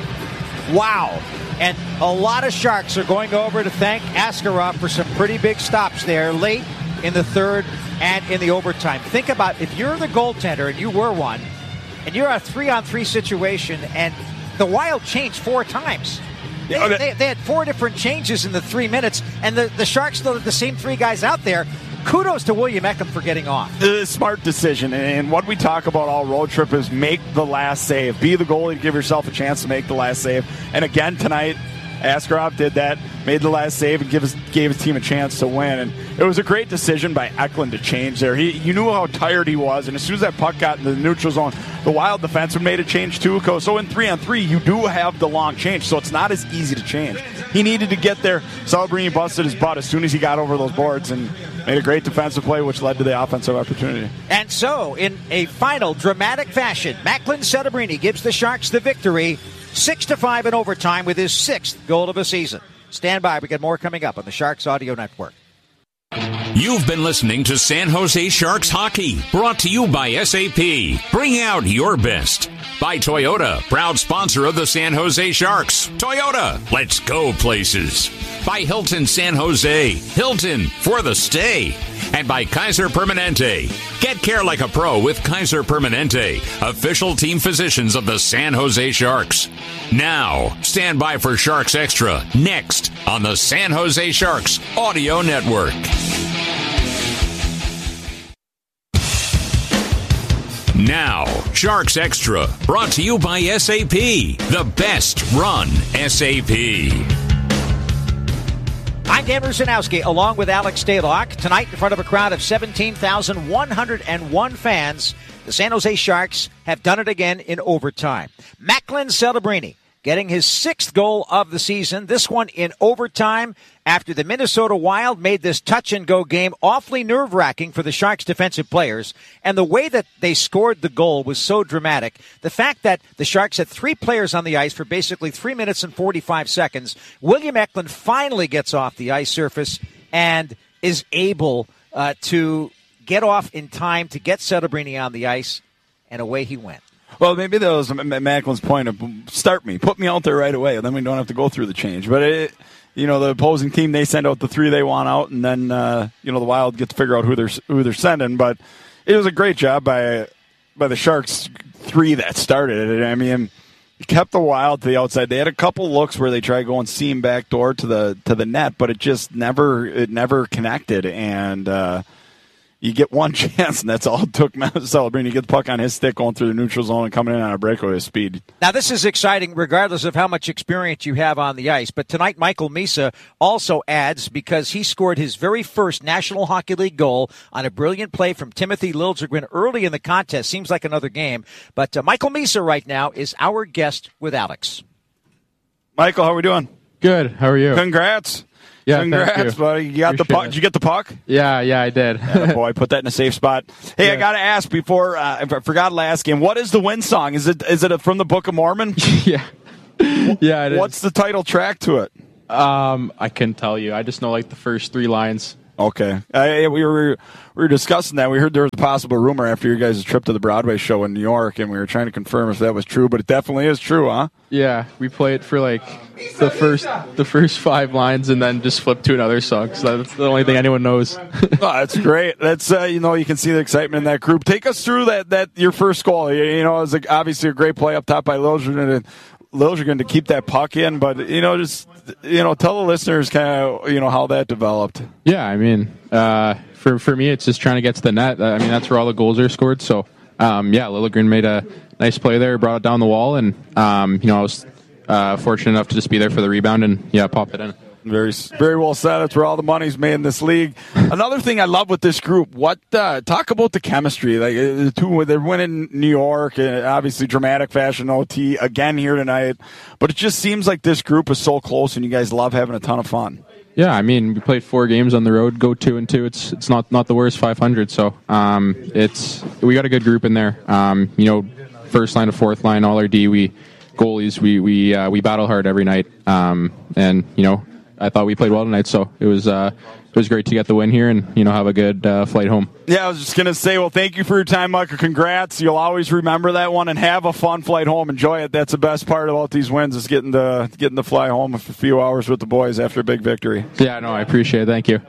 Wow. And a lot of Sharks are going over to thank Askarov for some pretty big stops there late in the third and in the overtime. Think about if you're the goaltender, and you were one, and you're a three-on-three situation, and the Wild changed four times. They, Yeah, that- they, they had four different changes in the three minutes, and the, the Sharks still had the same three guys out there. Kudos to William Eklund for getting off. A smart decision, and what we talk about all road trip is make the last save. Be the goalie, give yourself a chance to make the last save. And again tonight, Askarov did that, made the last save, and give his, gave his team a chance to win. And it was a great decision by Eklund to change there. He, you knew how tired he was, and as soon as that puck got into the neutral zone, the Wild defenseman made a change too. So in three on three, you do have the long change, so it's not as easy to change. He needed to get there. Celebrini busted his butt as soon as he got over those boards and made a great defensive play, which led to the offensive opportunity. And so, in a final dramatic fashion, Macklin Celebrini gives the Sharks the victory, six to five in overtime with his sixth goal of the season. Stand by, we got more coming up on the Sharks Audio Network. You've been listening to San Jose Sharks Hockey, brought to you by S A P. Bring out your best. By Toyota, proud sponsor of the San Jose Sharks. Toyota, let's go places. By Hilton San Jose, Hilton for the stay. And by Kaiser Permanente. Get care like a pro with Kaiser Permanente, official team physicians of the San Jose Sharks. Now, stand by for Sharks Extra, next on the San Jose Sharks Audio Network. Now, Sharks Extra, brought to you by S A P, the best run S A P. I'm Dan Rusanowski, along with Alex Stalock. Tonight, in front of a crowd of seventeen thousand one hundred one fans, the San Jose Sharks have done it again in overtime. Macklin Celebrini getting his sixth goal of the season, this one in overtime after the Minnesota Wild made this touch-and-go game awfully nerve-wracking for the Sharks' defensive players. And the way that they scored the goal was so dramatic. The fact that the Sharks had three players on the ice for basically three minutes and forty-five seconds, William Eklund finally gets off the ice surface and is able uh, to get off in time to get Celebrini on the ice, and away he went. Well, maybe that was Macklin's point of start me, put me out there right away, and then we don't have to go through the change. But, it, you know, the opposing team, they send out the three they want out, and then, uh, you know, the Wild get to figure out who they're who they're sending. But it was a great job by by the Sharks three that started it. I mean, kept the Wild to the outside. They had a couple looks where they tried going seam back door to the to the net, but it just never it never connected. And, uh, you get one chance, and that's all it took Matt Celebrini. You get the puck on his stick going through the neutral zone and coming in on a breakaway with speed. Now, this is exciting regardless of how much experience you have on the ice. But tonight, Michael Misa also adds because he scored his very first National Hockey League goal on a brilliant play from Timothy Liljegren early in the contest. Seems like another game. But uh, Michael Misa right now is our guest with Alex. Michael, how are we doing? Good. How are you? Congrats. Yeah, Congrats, thank you. buddy. You got Appreciate the puck. it. Did you get the puck? Yeah, yeah, I did. Yeah, boy, put that in a safe spot. Hey, Yeah. I got to ask before, uh, I forgot last game, what is the win song? Is it is it a, from the Book of Mormon? yeah. Yeah, it is. What's the title track to it? Um, I couldn't tell you. I just know like the first three lines. Okay. I, we were we were discussing that. We heard there was a possible rumor after your guys' trip to the Broadway show in New York, and we were trying to confirm if that was true, but it definitely is true, huh? Yeah, we played for like the first the first five lines and then just flipped to another song. So that's the only thing anyone knows. Oh, that's great. That's uh, you know, you can see the excitement in that group. Take us through that that your first goal. You, you know, it was like obviously a great play up top by Liljegren and Liljegren to keep that puck in, but you know, just you know, tell the listeners kind of you know how that developed. Yeah, I mean, uh, for for me, it's just trying to get to the net. I mean, that's where all the goals are scored. So, um, yeah, Liljegren made a nice play there, brought it down the wall, and um, you know, I was uh, fortunate enough to just be there for the rebound and yeah, pop it in. Very, very well said. That's where all the money's made in this league. Another thing I love with this group, what uh, talk about the chemistry. Like uh, the two, they're winning New York, uh, obviously dramatic fashion O T again here tonight. But it just seems like this group is so close, and you guys love having a ton of fun. Yeah, I mean, we played four games on the road, go two and two. It's it's not, not the worst five hundred. So um, it's we got a good group in there. Um, you know, first line to fourth line, all our D, we goalies, we we uh, we battle hard every night. Um, and you know. I thought we played well tonight, so it was uh, it was great to get the win here and you know have a good uh, flight home. Yeah, I was just gonna say, well, thank you for your time, Michael. Congrats. You'll always remember that one and have a fun flight home. Enjoy it. That's the best part about these wins is getting to getting to fly home for a few hours with the boys after a big victory. Yeah, no, I appreciate it. Thank you.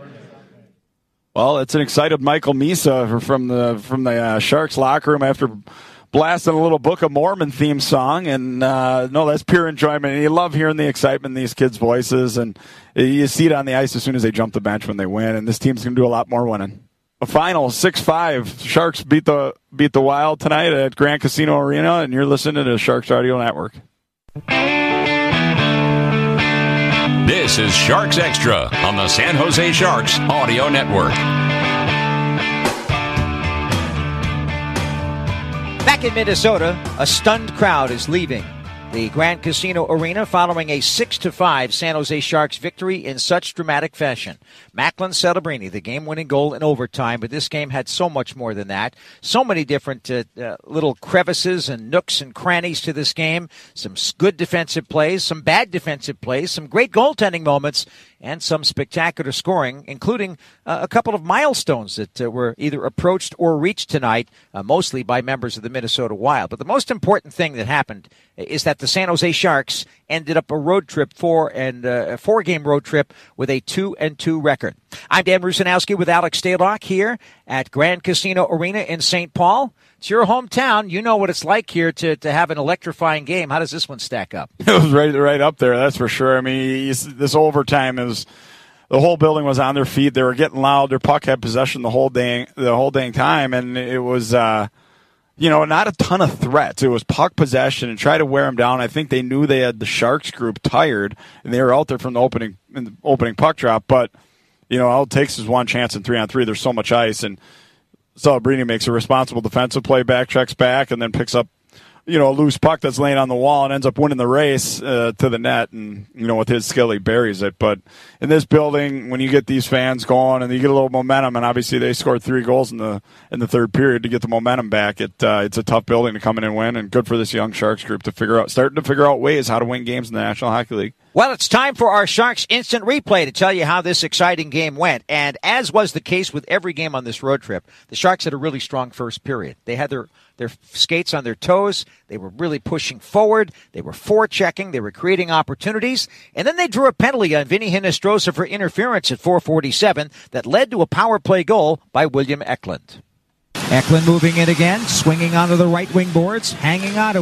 Well, it's an excited Michael Misa from the from the uh, Sharks locker room after blasting a little Book of Mormon theme song, and uh, no, that's pure enjoyment. And you love hearing the excitement in these kids' voices, and you see it on the ice as soon as they jump the bench when they win. And this team's going to do a lot more winning. A final six five. Sharks beat the beat the Wild tonight at Grand Casino Arena, and you're listening to the Sharks Audio Network. This is Sharks Extra on the San Jose Sharks Audio Network. Back in Minnesota, a stunned crowd is leaving the Grand Casino Arena following a six to five San Jose Sharks victory in such dramatic fashion. Macklin Celebrini, the game-winning goal in overtime, but this game had so much more than that. So many different uh, uh, little crevices and nooks and crannies to this game. Some good defensive plays, some bad defensive plays, some great goaltending moments, and some spectacular scoring, including uh, a couple of milestones that uh, were either approached or reached tonight, uh, mostly by members of the Minnesota Wild. But the most important thing that happened is that the San Jose Sharks ended up a road trip, four and uh, a four-game road trip with a two and two record. I'm Dan Rusanowski with Alex Stalock here at Grand Casino Arena in Saint Paul. It's your hometown. You know what it's like here to, to have an electrifying game. How does this one stack up? It was right, right up there, that's for sure. I mean, you, this overtime is the whole building was on their feet. They were getting loud. Their puck had possession the whole dang the whole dang time, and it was, uh, you know, not a ton of threats. It was puck possession and try to wear them down. I think they knew they had the Sharks group tired, and they were out there from the opening in the opening puck drop. But you know, all it takes is one chance in three on three. There's so much ice, and Celebrini makes a responsible defensive play, back checks back, and then picks up, you know, a loose puck that's laying on the wall and ends up winning the race uh, to the net. And, you know, with his skill, he buries it. But in this building, when you get these fans going and you get a little momentum, and obviously they scored three goals in the in the third period to get the momentum back, it uh, it's a tough building to come in and win. And good for this young Sharks group to figure out, starting to figure out ways how to win games in the National Hockey League. Well, it's time for our Sharks Instant Replay to tell you how this exciting game went. And as was the case with every game on this road trip, the Sharks had a really strong first period. They had their, their skates on their toes. They were really pushing forward. They were forechecking. They were creating opportunities. And then they drew a penalty on Vinny Hinostroza for interference at four forty-seven that led to a power play goal by William Eklund. Eklund moving in again, swinging onto the right wing boards, hanging onto it.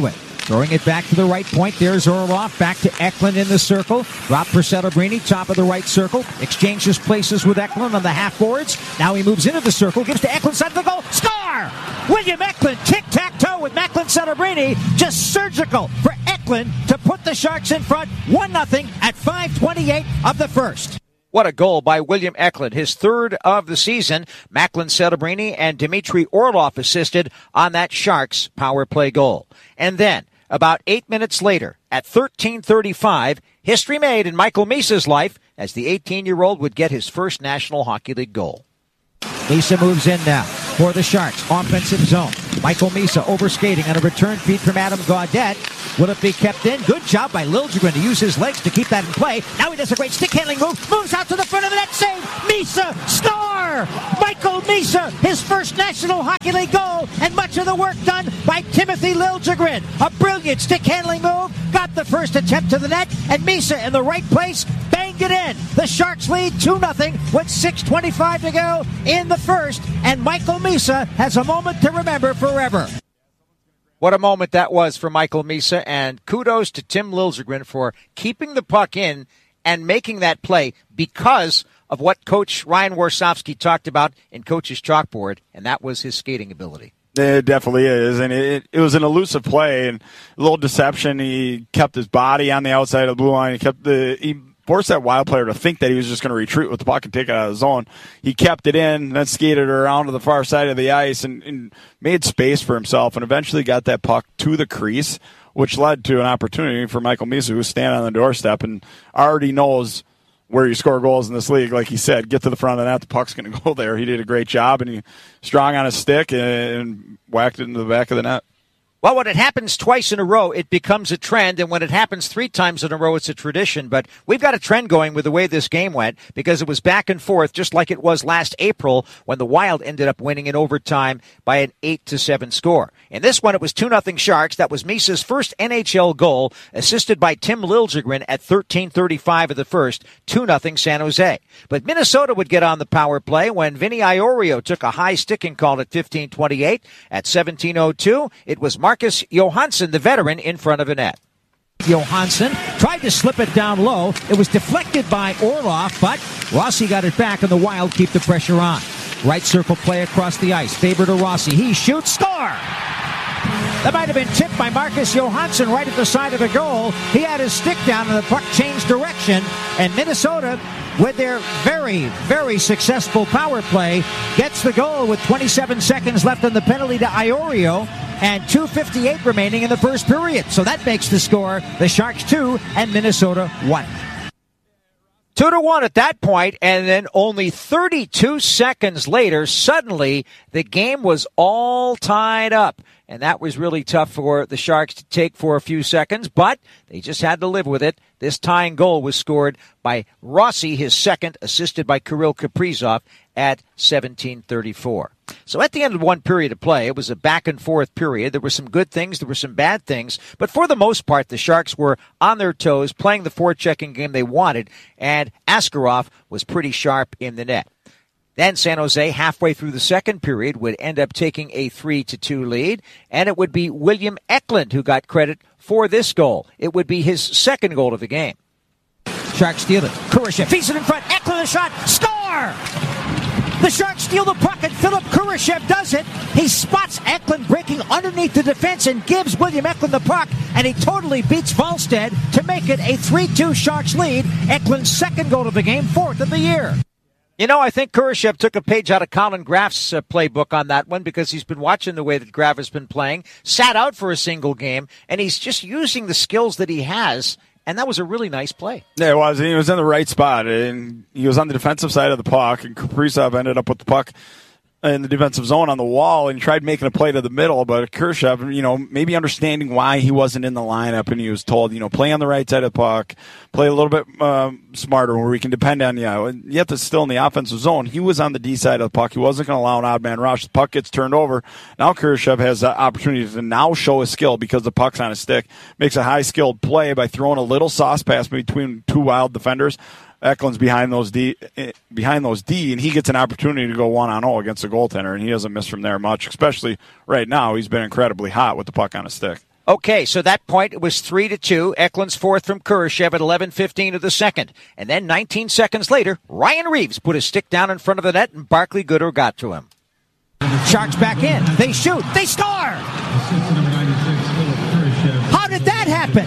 Throwing it back to the right point. There's Orloff. Back to Eklund in the circle. Drop for Celebrini. Top of the right circle. Exchanges places with Eklund on the half boards. Now he moves into the circle. Gives to Eklund. Side of the goal. Score! William Eklund. Tic-tac-toe with Macklin Celebrini. Just surgical for Eklund to put the Sharks in front. one nothing at five twenty-eight of the first. What a goal by William Eklund, his third of the season. Macklin Celebrini and Dmitry Orlov assisted on that Sharks power play goal. And then, about eight minutes later, at thirteen thirty-five, history made in Michael Misa's life as the eighteen-year-old would get his first National Hockey League goal. Misa moves in now for the Sharks. Offensive zone. Michael Misa overskating on a return feed from Adam Gaudette. Will it be kept in? Good job by Liljegren to use his legs to keep that in play. Now he does a great stick handling move. Moves out to the front of the net. Save. Misa. Score. Michael Misa. His first National Hockey League goal. And much of the work done by Timothy Liljegren. A brilliant stick handling move. Got the first attempt to the net. And Misa in the right place. Banged it in. The Sharks lead two nothing with six twenty-five to go in the first. And Michael Misa has a moment to remember forever. What a moment that was for Michael Misa, and kudos to Tim Liljegren for keeping the puck in and making that play because of what Coach Ryan Warsofsky talked about in Coach's chalkboard, and that was his skating ability. It definitely is, and it, it was an elusive play and a little deception. He kept his body on the outside of the blue line. He kept the he forced that Wild player to think that he was just going to retreat with the puck and take it out of the zone. He kept it in, then skated around to the far side of the ice and, and made space for himself, and eventually got that puck to the crease, which led to an opportunity for Michael Misa, who's standing on the doorstep and already knows where you score goals in this league. Like he said, get to the front of the net, the puck's going to go there. He did a great job, and he strong on his stick and whacked it into the back of the net. Well, when it happens twice in a row, it becomes a trend, and when it happens three times in a row, it's a tradition. But we've got a trend going with the way this game went, because it was back and forth, just like it was last April when the Wild ended up winning in overtime by an eight to seven score. In this one, it was two nothing Sharks. That was Misa's first N H L goal, assisted by Tim Liljegren at thirteen thirty-five of the first, two nothing San Jose. But Minnesota would get on the power play when Vinny Iorio took a high sticking call at fifteen twenty-eight. At seventeen oh two, it was Marcus Johansson, the veteran, in front of the net. Johansson tried to slip it down low. It was deflected by Orloff, but Rossi got it back, and the Wild keep the pressure on. Right circle play across the ice. Faber to Rossi. He shoots. Score! That might have been tipped by Marcus Johansson right at the side of the goal. He had his stick down, and the puck changed direction. And Minnesota, with their very, very successful power play, gets the goal with twenty-seven seconds left on the penalty to Iorio and two fifty-eight remaining in the first period. So that makes the score the Sharks two and Minnesota one. Two to one at that point, and then only thirty-two seconds later, suddenly the game was all tied up. And that was really tough for the Sharks to take for a few seconds, but they just had to live with it. This tying goal was scored by Rossi, his second, assisted by Kirill Kaprizov at seventeen thirty-four. So at the end of one period of play, it was a back-and-forth period. There were some good things, there were some bad things, but for the most part, the Sharks were on their toes, playing the forechecking game they wanted, and Askarov was pretty sharp in the net. Then San Jose, halfway through the second period, would end up taking a three to two lead, and it would be William Eklund who got credit for this goal. It would be his second goal of the game. Sharks steal it. Kurashev feeds it in front. Eklund a shot. Score! The Sharks steal the puck, and Philip Kurashev does it. He spots Eklund breaking underneath the defense and gives William Eklund the puck, and he totally beats Volstead to make it a three two Sharks lead. Eklund's second goal of the game, fourth of the year. You know, I think Kurashev took a page out of Colin Graff's uh, playbook on that one, because he's been watching the way that Graff has been playing, sat out for a single game, and he's just using the skills that he has, and that was a really nice play. Yeah, it was. He was in the right spot, and he was on the defensive side of the puck, and Kaprizov ended up with the puck in the defensive zone on the wall, and he tried making a play to the middle, but Kurashev, you know, maybe understanding why he wasn't in the lineup, and he was told, you know, play on the right side of the puck, play a little bit um, smarter where we can depend on you. And yet that's still in the offensive zone. He was on the D side of the puck. He wasn't going to allow an odd man rush. The puck gets turned over. Now Kurashev has the opportunity to now show his skill because the puck's on his stick. Makes a high-skilled play by throwing a little sauce pass between two Wild defenders. Eklund's behind those D, behind those D, and he gets an opportunity to go one on zero against the goaltender, and he doesn't miss from there much. Especially right now, he's been incredibly hot with the puck on his stick. Okay, so that point it was three to two. Eklund's fourth from Kurashev at eleven fifteen of the second. And then nineteen seconds later, Ryan Reeves put his stick down in front of the net and Barclay Goodrow got to him. Sharks back in. They shoot. They score! How did that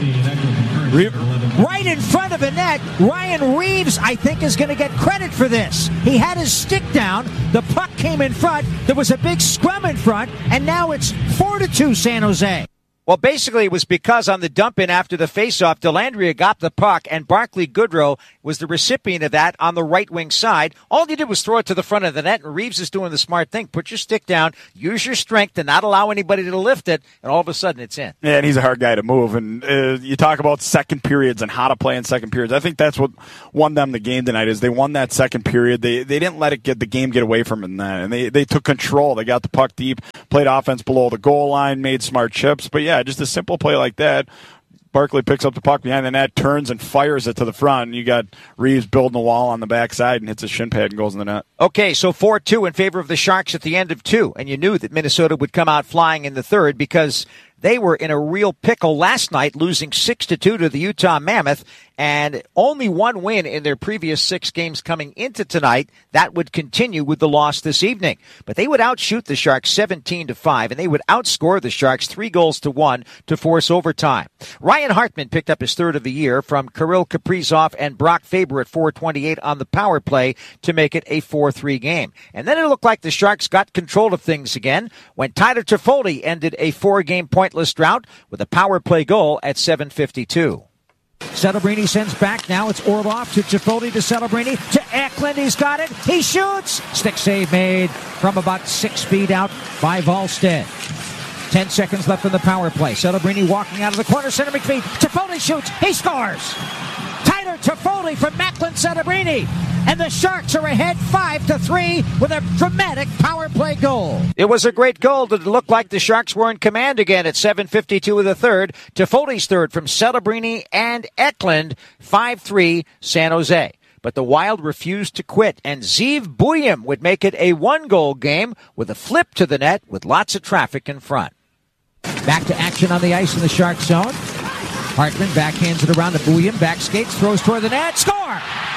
happen? Re- right in front of the net, Ryan Reeves, I think, is going to get credit for this. He had his stick down. The puck came in front. There was a big scrum in front, and now it's four to two San Jose. Well, basically, it was because on the dump-in after the face-off, Dellandrea got the puck, and Barclay Goodrow was the recipient of that on the right-wing side. All he did was throw it to the front of the net, and Reeves is doing the smart thing. Put your stick down, use your strength to not allow anybody to lift it, and all of a sudden it's in. Yeah, and he's a hard guy to move. And uh, you talk about second periods and how to play in second periods. I think that's what won them the game tonight is they won that second period. They they didn't let it get the game get away from them, and they, they took control. They got the puck deep, played offense below the goal line, made smart chips. But, yeah, just a simple play like that. Barclay picks up the puck behind the net, turns and fires it to the front. And you got Reeves building the wall on the backside and hits a shin pad and goes in the net. Okay, so four two in favor of the Sharks at the end of two. And you knew that Minnesota would come out flying in the third because they were in a real pickle last night, losing six to two to the Utah Mammoth, and only one win in their previous six games coming into tonight. That would continue with the loss this evening. But they would outshoot the Sharks seventeen to five, and they would outscore the Sharks three goals to one to force overtime. Ryan Hartman picked up his third of the year from Kirill Kaprizov and Brock Faber at four twenty-eight on the power play to make it a four three game. And then it looked like the Sharks got control of things again when Tyler Toffoli ended a four-game pointless drought with a power play goal at seven fifty-two. Celebrini sends back. Now it's Orlov to Toffoli to Celebrini to Eklund. He's got it. He shoots. Stick save made from about six feet out by Wallstedt. Ten seconds left in the power play. Celebrini walking out of the corner. Center McPhee. Toffoli shoots. He scores. Tyler Toffoli from Macklin Celebrini. And the Sharks are ahead five to three with a dramatic power play goal. It was a great goal that looked like the Sharks were in command again at seven fifty-two of the third. Toffoli's third from Celebrini and Eklund. five three San Jose. But the Wild refused to quit, and Zeev Buium would make it a one-goal game with a flip to the net with lots of traffic in front. Back to action on the ice in the Shark zone. Hartman backhands it around to Buium, back skates, throws toward the net, score!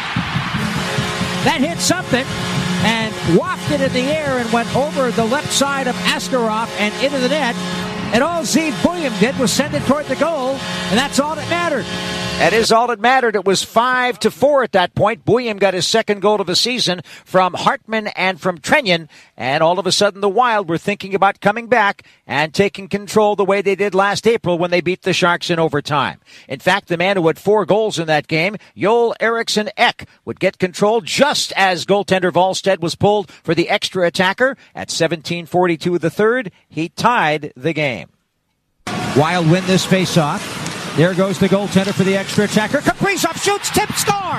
That hit something and wafted in the air and went over the left side of Askarov and into the net. And all Zeev Buium did was send it toward the goal, and that's all that mattered. That is all that mattered. It was five to four at that point. Buium got his second goal of the season from Hartman and from Trenyon, and all of a sudden the Wild were thinking about coming back and taking control the way they did last April when they beat the Sharks in overtime. In fact, the man who had four goals in that game, Joel Eriksson Ek, would get control just as goaltender Wallstedt was pulled for the extra attacker. At seventeen forty-two of the third, he tied the game. Wild win this faceoff. There goes the goaltender for the extra attacker. Kaprizov shoots, tip, score!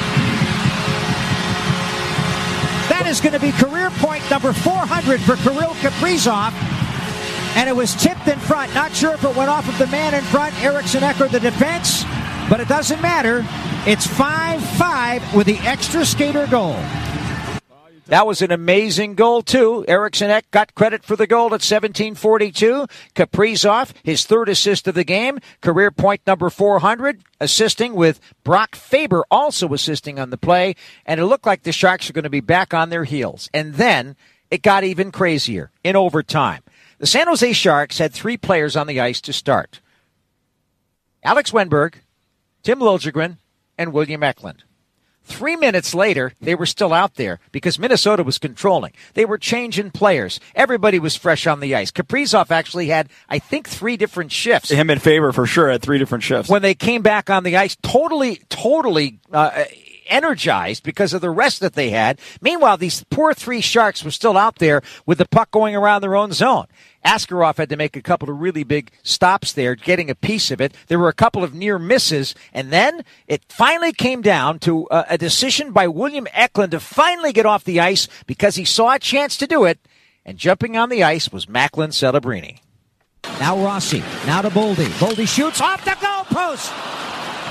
That is going to be career point number four hundred for Kirill Kaprizov. And it was tipped in front. Not sure if it went off of the man in front, Eriksson Ek, or the defense, but it doesn't matter. It's five five with the extra skater goal. That was an amazing goal, too. Eriksson Ek got credit for the goal at seventeen forty-two. Kaprizov, his third assist of the game, career point number four hundred, assisting with Brock Faber also assisting on the play. And it looked like the Sharks are going to be back on their heels. And then it got even crazier in overtime. The San Jose Sharks had three players on the ice to start. Alex Wennberg, Tim Liljegren, and William Eklund. Three minutes later, they were still out there because Minnesota was controlling. They were changing players. Everybody was fresh on the ice. Kaprizov actually had, I think, three different shifts. Him in favor, for sure, at three different shifts. When they came back on the ice, totally, totally uh, energized because of the rest that they had. Meanwhile, these poor three Sharks were still out there with the puck going around their own zone. Askarov had to make a couple of really big stops there, getting a piece of it. There were a couple of near misses, and then it finally came down to a, a decision by William Eklund to finally get off the ice because he saw a chance to do it, and jumping on the ice was Macklin Celebrini. Now Rossi, now to Boldy. Boldy shoots off the goal post.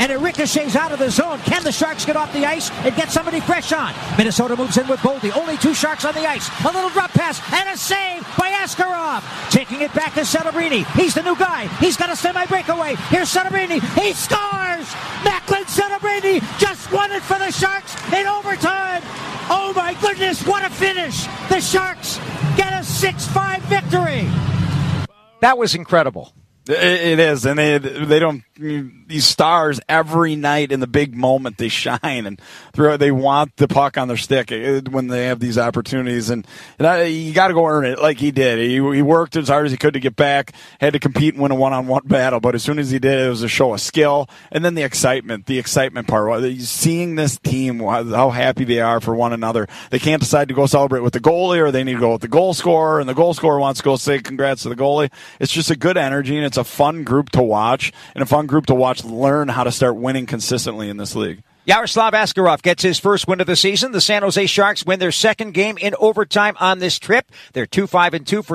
and it ricochets out of the zone. Can the Sharks get off the ice and get somebody fresh on? Minnesota moves in with Boldy. Only two Sharks on the ice. A little drop pass and a save by Askarov. Taking it back to Celebrini. He's the new guy. He's got a semi-breakaway. Here's Celebrini. He scores! Macklin Celebrini just won it for the Sharks in overtime. Oh my goodness, what a finish! The Sharks get a six five victory. That was incredible. It is, and they they don't these stars every night in the big moment they shine and through they want the puck on their stick when they have these opportunities, and, and I, you got to go earn it like he did. He, he worked as hard as he could to get back, had to compete and win a one-on-one battle, but as soon as he did, it was a show of skill, and then the excitement, the excitement part, seeing this team how happy they are for one another. They can't decide to go celebrate with the goalie, or they need to go with the goal scorer, and the goal scorer wants to go say congrats to the goalie. It's just a good energy, and it's a fun group to watch, and a fun group to watch learn how to start winning consistently in this league. Yaroslav Askarov gets his first win of the season. The San Jose Sharks win their second game in overtime on this trip. They're two five and two for